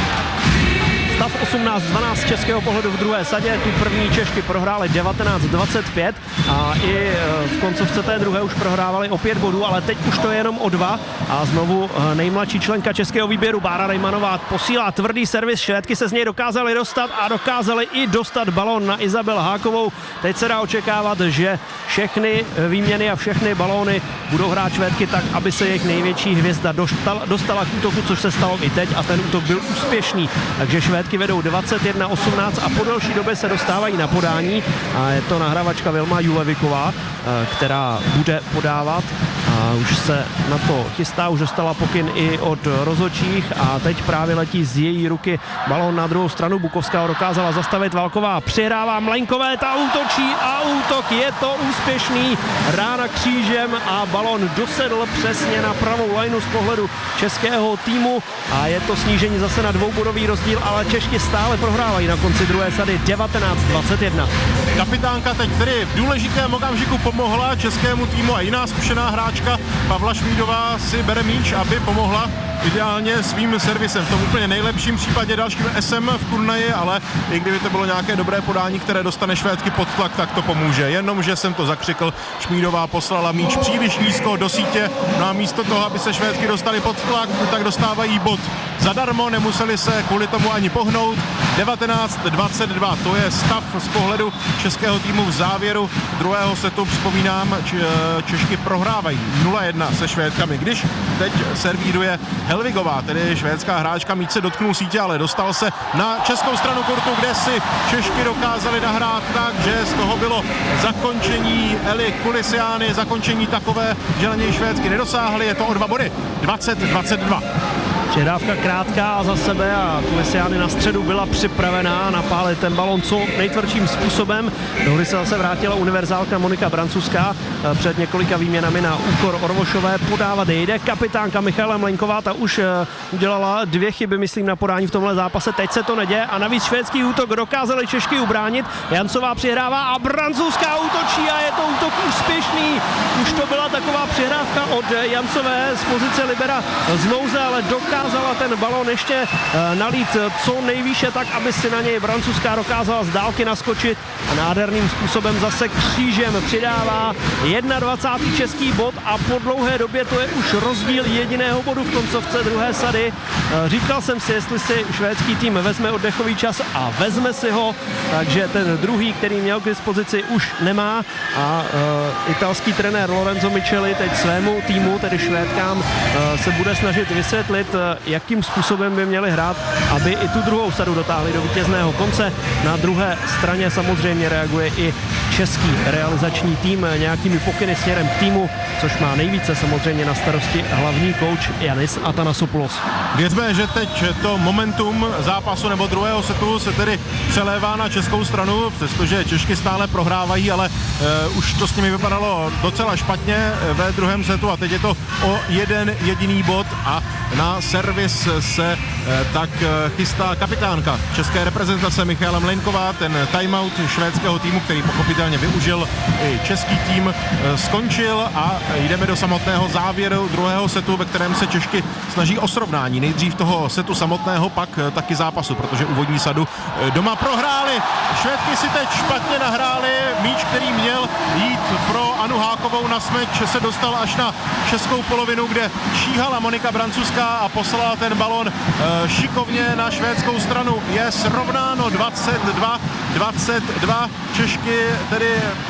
Stav osmnáct dvanáct z českého pohledu v druhé sadě, tu první Češky prohrály devatenáct dvacet pět a i v koncovce té druhé už prohrávali o pět bodů, ale teď už to je jenom o dva a znovu nejmladší členka českého výběru Bára Rejmanová posílá tvrdý servis, Švédky se z něj dokázaly dostat a dokázali i dostat balón na Izabel Hákovou. Teď se dá očekávat, že všechny výměny a všechny balóny budou hrát Švédky tak, aby se jejich největší hvězda dostala, dostala k útoku, což se stalo i teď a ten útok byl úspěšný, takže Švédky vedou dvacet jedna osmnáct a po delší době se dostávají na podání a je to nahrávačka Vilma Juleviková, která bude podávat a už se na to chystá, už dostala pokyn i od rozhodčích a teď právě letí z její ruky balón na druhou stranu. Bukovská ho dokázala zastavit, Válková přihrává Mlejnkové, ta útočí a útok je to úspěšný, rána křížem a balón dosedl přesně na pravou lajnu z pohledu českého týmu a je to snížení zase na dvoubodový rozdíl, ale Češky stále prohrávají na konci druhé sady devatenáct dvacet jedna. Kapitánka teď tedy v důležitém okamžiku pomohla českému týmu a jiná zkušená hráčka Švédska. Pavla Šmídová si bere míč, aby pomohla ideálně svým servisem. V tom úplně nejlepším případě dalším esem v turnaji, ale i kdyby to bylo nějaké dobré podání, které dostane Švédky pod tlak, tak to pomůže. Jenomže jsem to zakřikl, Šmídová poslala míč příliš nízko do sítě, no a místo toho, aby se Švédky dostali pod tlak, tak dostávají bod zadarmo, nemuseli se kvůli tomu ani pohnout. devatenáct dvacet dva, to je stav z pohledu českého týmu v závěru druhého setu. Připomínám, Češky prohrávají nula jedna se Švédkami, když teď servíruje Helvigová, tedy švédská hráčka. Míč se dotknul sítě, ale dostal se na českou stranu kurtu, kde si Češky dokázali nahrát tak, že z toho bylo zakončení Eli Kulisiány, zakončení takové, že na něj Švédsky nedosáhli. Je to o dva body, dvacet dvacet dva. Přihrávka krátká za sebe a Kulisiány na středu byla připravená napálit ten balon co nejtvrdším způsobem. Do hry se zase vrátila univerzálka Monika Brancuská před několika výměnami na úkor Orvošové. Podávat jde kapitánka Michaela Mlejnková, ta už udělala dvě chyby, myslím, na podání v tomhle zápase. Teď se to neděje a navíc švédský útok dokázali Češky ubránit. Jancová přihrává a Brancuská útočí a je to útok úspěšný. Už to byla taková přihrávka od Jancové z pozice libera z nouze, ale dokázala ten balón ještě uh, nalít co nejvýše tak, aby si na něj Brancuská dokázala z dálky naskočit a nádherným způsobem zase křížem přidává dvacátý první český bod a po dlouhé době to je už rozdíl jediného bodu v koncovce druhé sady. Uh, říkal jsem si, jestli si švédský tým vezme oddechový čas a vezme si ho, takže ten druhý, který měl k dispozici, už nemá a uh, italský trenér Lorenzo Micheli teď svému týmu, tedy Švédkám, uh, se bude snažit vysvětlit, jakým způsobem by měli hrát, aby i tu druhou sadu dotáhli do vítězného konce. Na druhé straně samozřejmě reaguje i český realizační tým nějakými pokyny směrem k týmu, což má nejvíce samozřejmě na starosti hlavní kouč Janis Athanasopoulos. Věřme, že teď to momentum zápasu nebo druhého setu se tedy přelévá na českou stranu, přestože Češky stále prohrávají, ale uh, už to s nimi vypadalo docela špatně ve druhém setu a teď je to o jeden jediný bod a na servis se eh, tak eh, chystá kapitánka české reprezentace Michaela Mlejnková. Ten timeout švédského týmu, který pochopitelně využil i český tým, eh, skončil a jdeme do samotného závěru druhého setu, ve kterém se Češky snaží o srovnání. Nejdřív toho setu samotného, pak eh, taky zápasu, protože úvodní sadu eh, doma prohráli. Švédky si teď špatně nahráli. Míč, který měl jít pro Anu Hákovou na smeč, se dostal až na českou polovinu, kde šíhala Monika Brancuská a poslala ten balon e, šikovně na švédskou stranu. Je srovnáno dvacet dva dvacet dva. Češky tedy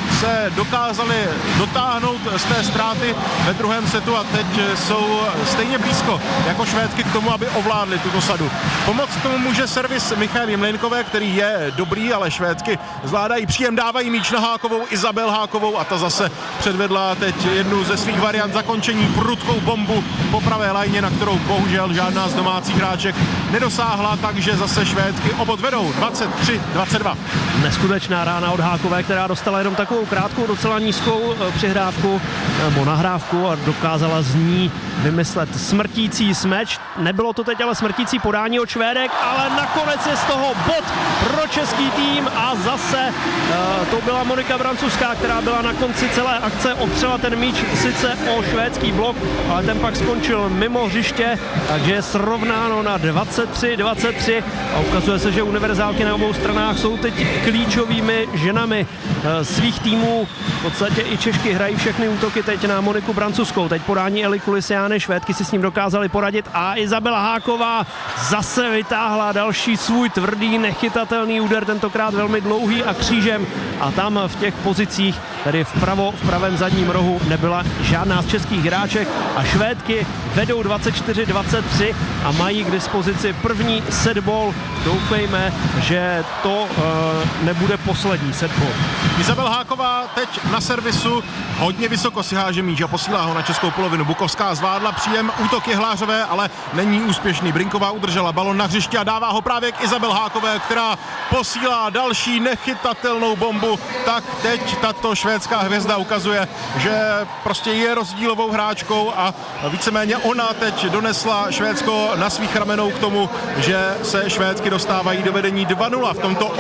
se dokázali dotáhnout z té ztráty ve druhém setu a teď jsou stejně blízko jako Švédky k tomu, aby ovládli tuto sadu. Pomoc k tomu může servis Michaely Mlejnkové, který je dobrý, ale Švédky zvládají příjem, dávají míč na Hákovou, Izabel Hákovou a ta zase předvedla teď jednu ze svých variant zakončení, prudkou bombu po pravé lajně, na kterou bohužel žádná z domácích hráček nedosáhla, takže zase Švédky obod vedou dvacet tři dvacet dva. Neskutečná rána od Hákové, která dostala jenom takovou krátkou, docela nízkou přihrávku nebo nahrávku a dokázala z ní vymyslet smrtící smeč. Nebylo to teď ale smrtící podání od Švédek, ale nakonec je z toho bod pro český tým a zase uh, to byla Monika Brancuská, která byla na konci celé akce, opřela ten míč sice o švédský blok, ale ten pak skončil mimo hřiště, takže je srovnáno na dvacet tři dvacet tři a ukazuje se, že univerzálky na obou stranách jsou teď klíčovými ženami uh, svých týmů. V podstatě i Češky hrají všechny útoky teď na Moniku Brancuskou. Teď podání Eli Kulisiány, Švédky si s ním dokázali poradit a Izabela Háková zase vytáhla další svůj tvrdý, nechytatelný úder, tentokrát velmi dlouhý a křížem a tam v těch pozicích, tedy vpravo, v pravém zadním rohu, nebyla žádná z českých hráček a Švédky vedou dvacet čtyři dvacet tři a mají k dispozici první setball. Doufejme, že to uh, nebude poslední setball. Izabel Háková teď na servisu, hodně vysoko si háže míč a posílá ho na českou polovinu. Bukovská zvládla příjem, útok je Hlářové, ale není úspěšný. Brinková udržela balon na hřišti a dává ho právě k Izabel Hákové, která posílá další nechytatelnou bombu. Tak teď tato švédská hvězda ukazuje, že prostě je rozdílovou hráčkou a víceméně ona teď donesla Švédsko na svých ramenou k tomu, že se Švédsky dostávají do vedení dva nula v tomto osmifinálovém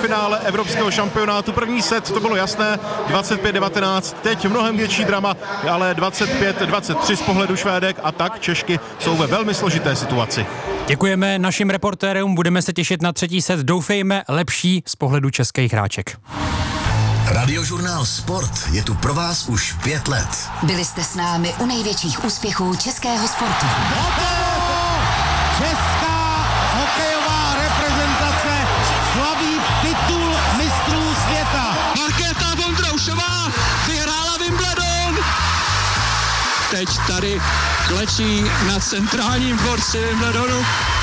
osmifinále evropského šampionátu. První set, to bylo jasné, dvacet pět devatenáct, teď mnohem větší drama, ale dvacet pět dvacet tři z pohledu Švédek a tak Češky jsou ve velmi složité situaci. Děkujeme našim reportérům, budeme se těšit na třetí set, doufejme lepší z pohledu českých hráček. Radiožurnál Sport je tu pro vás už pět let. Byli jste s námi u největších úspěchů českého sportu. Česká hokejová reprezentace slaví titul mistrů světa. Markéta Vondroušová vyhrála Wimbledon. Teď tady klečí na centrálním dvorci Wimbledonu.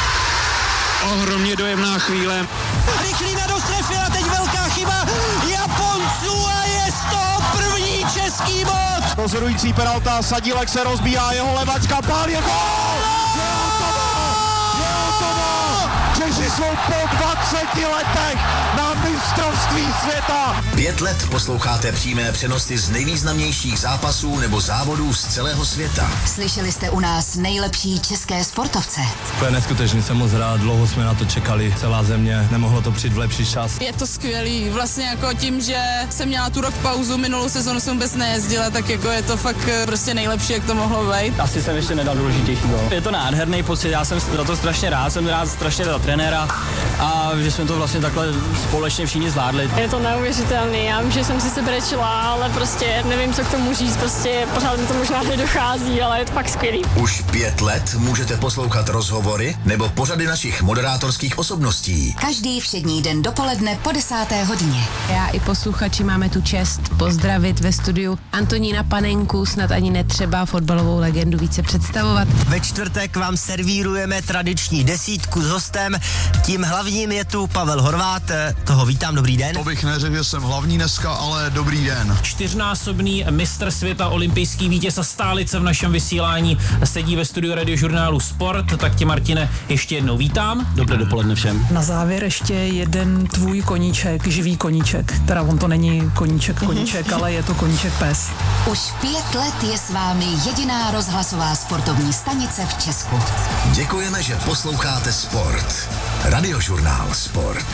Ohromně dojemná chvíle. Rychlý na dostrefil a teď velká chyba Japonců a je z toho první český bod. Rozhodující penalta, Sadílek se rozbíhá, jeho levačka, pál je gól! Je hotovo! Je hotovo! Češi jsou po dvaceti letech na mistrovství světa. Pět let posloucháte přímé přenosy z nejvýznamnějších zápasů nebo závodů z celého světa. Slyšeli jste u nás nejlepší české sportovce. To je neskutečný, jsem moc rád, dlouho jsme na to čekali, celá země, nemohlo to přijít v lepší čas. Je to skvělý, vlastně jako tím, že jsem měla tu rok pauzu, minulou sezonu jsem vůbec nejezdila, tak jako je to fakt prostě nejlepší, jak to mohlo být. Asi jsem ještě nedal důležitější gol. Je to nádherný pocit, já jsem za to strašně rád, jsem rád strašně za trenéra a že jsme to vlastně takhle společně všichni zvládli. Je to neuvěřitelný, já vím, že jsem si sebrečila, ale prostě nevím, co k tomu říct, prostě pořád mi to možná nedochází, ale je to fakt skvělý. Už pět let můžete poslouchat rozhovory nebo pořady našich moderátorských osobností. Každý všední den dopoledne po desáté hodině. Já i posluchači máme tu čest pozdravit ve studiu Antonína Panenku, snad ani netřeba fotbalovou legendu více představovat. Ve čtvrtek vám servírujeme tradiční desítku s hostem, tím hlavním je tu Pavel Horvát, toho vítám, dobrý den. To bych neřekl, že jsem hlavní dneska, ale dobrý den. Čtyřnásobný mistr světa, olympijský vítěz a stálice v našem vysílání sedí ve studiu Radiožurnálu Sport, tak tě, Martine, ještě jednou vítám. Dobré dopoledne všem. Na závěr ještě jeden tvůj koníček, živý koníček, teda on to není koníček koníček, ale je to koníček pes. Už pět let je s vámi jediná rozhlasová sportovní stanice v Česku. Děkujeme, že posloucháte Sport. Radiožurnál Sport.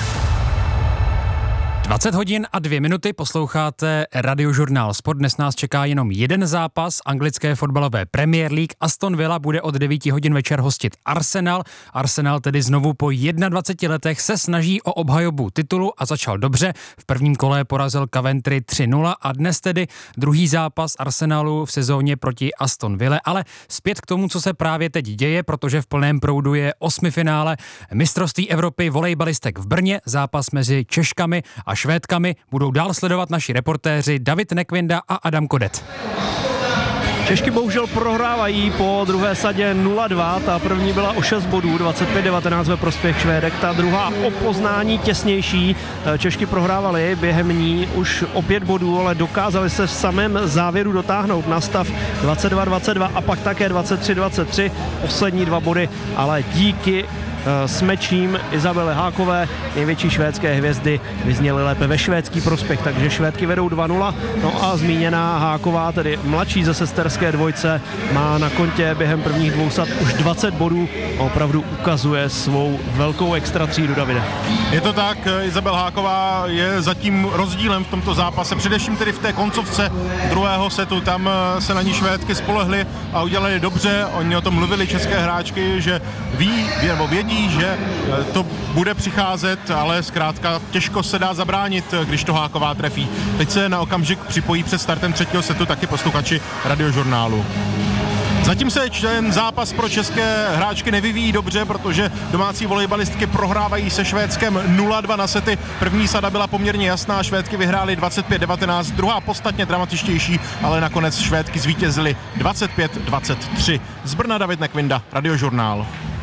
dvacet hodin a dvě minuty posloucháte Radiožurnál Sport. Dnes nás čeká jenom jeden zápas anglické fotbalové Premier League. Aston Villa bude od devíti hodin večer hostit Arsenal. Arsenal tedy znovu po dvaceti jedné letech se snaží o obhajobu titulu a začal dobře. V prvním kole porazil Coventry tři nula a dnes tedy druhý zápas Arsenalu v sezóně proti Aston Ville. Ale zpět k tomu, co se právě teď děje, protože v plném proudu je osmifinále mistrovství Evropy volejbalistek v Brně. Zápas mezi Češkami a Švédkami budou dál sledovat naši reportéři David Nekvinda a Adam Kodet. Češky bohužel prohrávají po druhé sadě nula dva, ta první byla o šest bodů, dvacet pět devatenáct ve prospěch Švédek, ta druhá o poznání těsnější. Češky prohrávaly během ní už o pět bodů, ale dokázali se v samém závěru dotáhnout na stav dvacet dva dvacet dva a pak také dvacet tři dvacet tři, poslední dva body, ale díky smečím Izabele Hákové, největší švédské hvězdy, vyzněly lépe ve švédský prospěch, takže Švédky vedou dva nula, no a zmíněná Háková, tedy mladší ze sesterské dvojce, má na kontě během prvních dvou sad už dvacet bodů a opravdu ukazuje svou velkou extra třídu, Davide. Je to tak, Izabel Háková je zatím rozdílem v tomto zápase, především tedy v té koncovce druhého setu, tam se na ní Švédky spolehly a udělali dobře, oni o tom mluvili české hráčky, že ví, nebo vědí, že to bude přicházet, ale zkrátka těžko se dá zabránit, když to Háková trefí. Teď se na okamžik připojí před startem třetího setu taky posluchači Radiožurnálu. Zatím se ten zápas pro české hráčky nevyvíjí dobře, protože domácí volejbalistky prohrávají se Švédskem nula dva na sety. První sada byla poměrně jasná, Švédky vyhrály dvacet pět devatenáct, druhá podstatně dramatičtější, ale nakonec Švédky zvítězily dvacet pět dvacet tři. Z Brna David Nekvinda, Radiožurnál.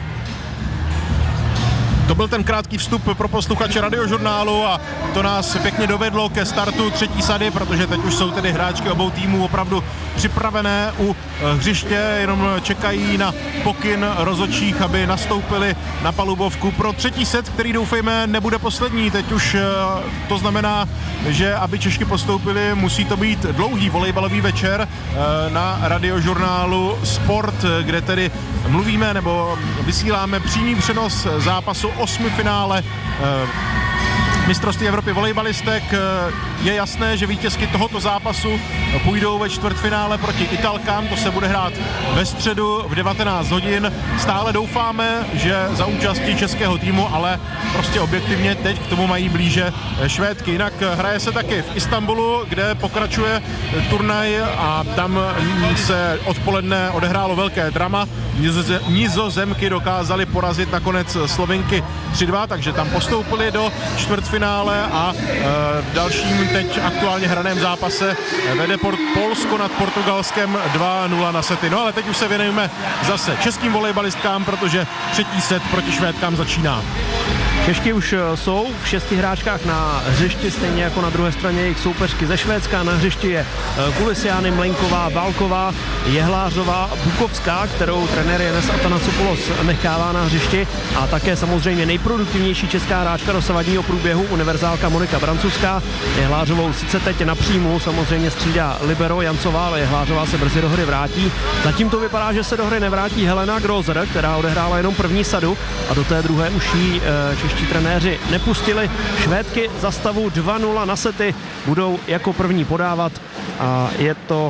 To byl ten krátký vstup pro posluchače Radiožurnálu a to nás pěkně dovedlo ke startu třetí sady, protože teď už jsou tedy hráčky obou týmů opravdu připravené u hřiště, jenom čekají na pokyn rozhodčích, aby nastoupili na palubovku pro třetí set, který doufejme nebude poslední. Teď už to znamená, že aby Češky postoupili, musí to být dlouhý volejbalový večer na Radiožurnálu Sport, kde tedy mluvíme nebo vysíláme přímý přenos zápasu osmifinále mistrovství Evropy volejbalistek. Je jasné, že vítězky tohoto zápasu půjdou ve čtvrtfinále proti Italkám, to se bude hrát ve středu v devatenáct hodin. Stále doufáme, že za účastí českého týmu, ale prostě objektivně teď k tomu mají blíže Švédky. Jinak hraje se taky v Istanbulu, kde pokračuje turnaj a tam se odpoledne odehrálo velké drama. Nizozemky dokázali porazit nakonec Slovinky tři dva, takže tam postoupili do čtvrtfinále a v dalším teď aktuálně hraném zápase vede Polsko nad Portugalskem dva nula na sety. No ale teď už se věnujeme zase českým volejbalistkám, protože třetí set proti Švédkám začíná. Češky už jsou v šesti hráčkách na hřišti, stejně jako na druhé straně jejich soupeřky ze Švédska. Na hřišti je Kulisiány, Mlejnková, Válková, Jehlářová, Bukovská, kterou trenér Janez Atanasopoulos nechává na hřišti, a také samozřejmě nejproduktivnější česká hráčka dosavadního průběhu, univerzálka Monika Brancuská. Jehlářovou sice teď na příjmu samozřejmě střídá libero Jancová, ale Jehlářová se brzy do hry vrátí. Zatím to vypadá, že se do hry nevrátí Helena Grozer, která odehrála jenom první sadu a do té druhé už jí čeští trenéři nepustili. Švédky za stavu dva nula na sety budou jako první podávat a je to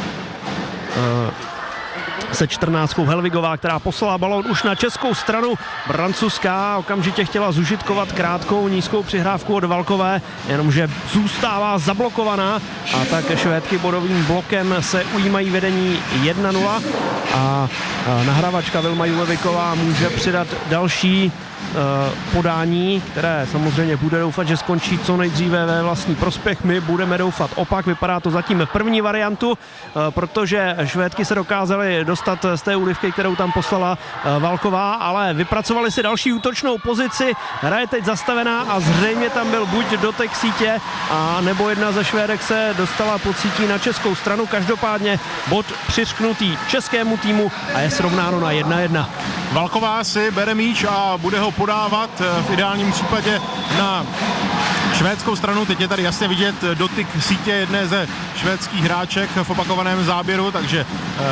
uh, se čtrnáctkou Helvigová, která poslala balón už na českou stranu. Brancuská okamžitě chtěla zužitkovat krátkou nízkou přihrávku od Valkové, jenomže zůstává zablokovaná a tak Švédky bodovým blokem se ujímají vedení jedna nula a nahrávačka Vilma Juleviková může přidat další podání, které samozřejmě bude doufat, že skončí co nejdříve ve vlastní prospěch. My budeme doufat opak, vypadá to zatím v první variantu, protože Švédky se dokázaly dostat z té úlivky, kterou tam poslala Valková, ale vypracovali si další útočnou pozici. Hra je teď zastavená a zřejmě tam byl buď dotek sítě, a nebo jedna ze Švédek se dostala pod sítí na českou stranu. Každopádně bod přiřknutý českému týmu a je srovnáno na jedna jedna. Valková si bere míč a bude ho podávat v ideálním případě na švédskou stranu. Teď je tady jasně vidět dotyk sítě jedné ze švédských hráček v opakovaném záběru, takže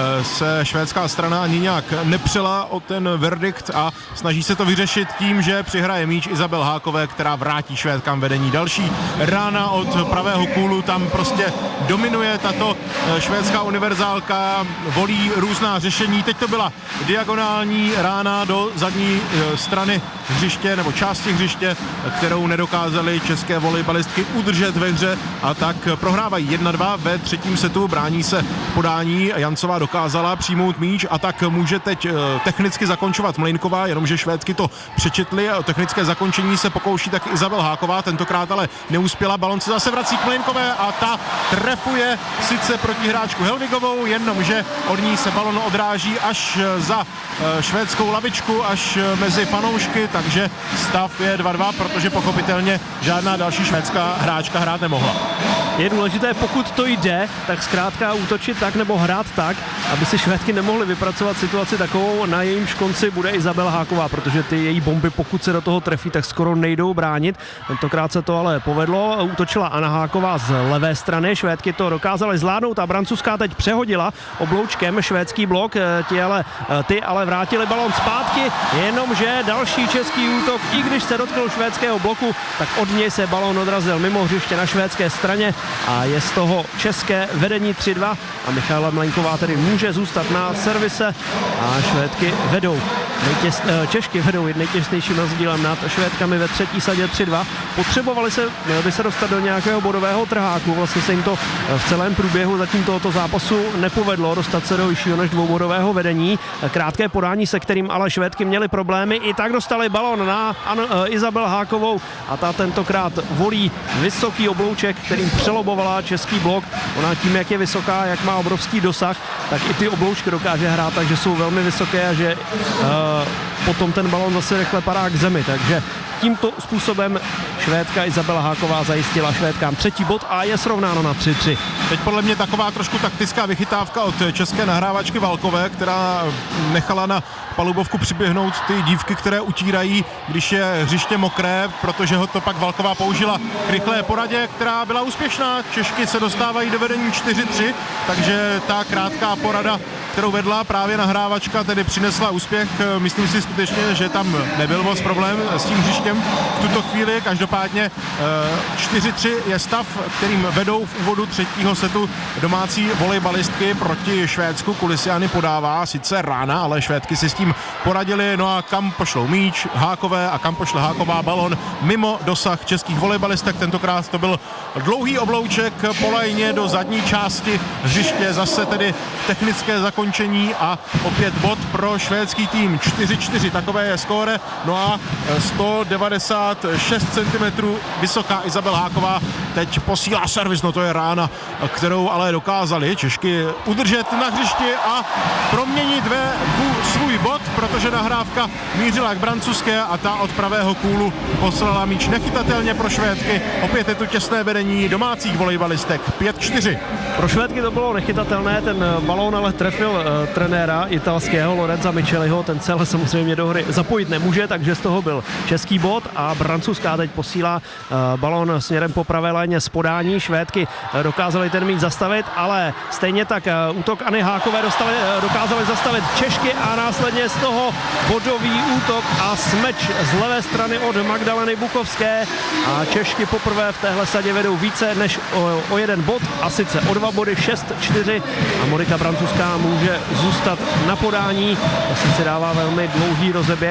se švédská strana ani nějak nepřela o ten verdikt a snaží se to vyřešit tím, že přihraje míč Izabel Hákové, která vrátí Švédkám vedení. Další rána od pravého kůlu, tam prostě dominuje tato švédská univerzálka, volí různá řešení. Teď to byla diagonální rána do zadní strany hřiště nebo části hřiště, kterou nedokázali české volejbalistky udržet ve hře a tak prohrávají jedna dva ve třetím setu, brání se podání. Jancová dokázala přijmout míč a tak může teď technicky zakončovat Mlejnková, jenomže Švédky to přečetly a o technické zakončení se pokouší tak Izabel Háková, tentokrát ale neuspěla, balon se zase vrací k Mlejnkové a ta trefuje sice protihráčku Helvigovou, jenomže od ní se balon odráží až za švédskou lavičku, až mezi fanoušky, takže stav je dva dva, protože pochopitelně žádná další švédská hráčka hrát nemohla. Je důležité, pokud to jde, tak zkrátka útočit tak nebo hrát tak, aby si Švédky nemohly vypracovat situaci takovou, na jejímž konci bude Izabela Háková, protože ty její bomby, pokud se do toho trefí, tak skoro nejdou bránit. Tentokrát se to ale povedlo, útočila Anna Háková z levé strany, Švédky to dokázaly zvládnout a Brancuská teď přehodila obloučkem švédský blok, ty ale, ty ale vrátili balon zpátky, jenomže další český útok, i když se dotkl švédského bloku, tak od něj se balon odrazil mimo hřiště na švédské straně a je z toho české vedení tři dva a Michála Mlejnková tedy může zůstat na servise a Švédky vedou. Nejtěs, Češky vedou nejtěsnějším rozdílem nad Švédkami ve třetí sadě tři dva. Potřebovali se, měli by se dostat do nějakého bodového trháku, vlastně se jim to v celém průběhu zatím tohoto zápasu nepovedlo dostat se do vyššího než dvoubodového vedení. Krátké podání, se kterým ale Švédky měly problémy, i tak dostali balon na Izabel Hákovou a ta tentokrát volí vysoký oblouček, kterým přelobovala český blok. Ona tím, jak je vysoká, jak má obrovský dosah, tak i ty obloučky dokáže hrát, takže jsou velmi vysoké a že uh, potom ten balon zase rychle padá k zemi, takže tímto způsobem Švédka Izabela Háková zajistila Švédkám třetí bod a je srovnáno na tři tři. Teď podle mě taková trošku taktická vychytávka od české nahrávačky Valkové, která nechala na palubovku přiběhnout ty dívky, které utírají, když je hřiště mokré, protože ho to pak Valková použila k rychlé poradě, která byla úspěšná. Češky se dostávají do vedení čtyři tři, takže ta krátká porada, kterou vedla právě nahrávačka, tedy přinesla úspěch. Myslím si skutečně, že tam nebyl moc problém s tím hřištěm v tuto chvíli. Každopádně čtyři tři je stav, kterým vedou v úvodu třetího setu domácí volejbalistky proti Švédsku. Kulisiany podává sice rána, ale Švédky si s tím poradili. No a kam pošlou míč Hákové a kam pošle Háková balon mimo dosah českých volejbalistek. Tentokrát to byl dlouhý oblouček po lajně do zadní části hřiště. Zase tedy technické zakončení a opět bod pro švédský tým. čtyři čtyři, takové je skóre. No a sto devadesát šest centimetrů vysoká Izabel Háková teď posílá servis, no to je rána, kterou ale dokázali Češky udržet na hřišti a proměnit ve svůj bod, protože nahrávka mířila k Brancuské a ta od pravého kůlu poslala míč nechytatelně pro Švédky. Opět je tu těsné vedení domácích volejbalistek. pět čtyři. Pro Švédky to bylo nechytatelné, ten balón ale trefil uh, trenéra italského Lorenza Micheliho, ten se ale samozřejmě do hry zapojit nemůže, takže z toho byl český bod a Brancuská teď posílá uh, balón směrem po pravé léně z podání. Švédky uh, dokázali ten míč zastavit, ale stejně tak uh, útok Anny Hákové dostali, uh, dokázali zastavit Češky a následně z toho bodový útok a smeč z levé strany od Magdaleny Bukovské a Češky poprvé v téhle sadě vedou více než o, o jeden bod a sice o dva body, šest čtyři a Monika Brancuská může zůstat na podání, sice dává velmi dlouhý rozeběh.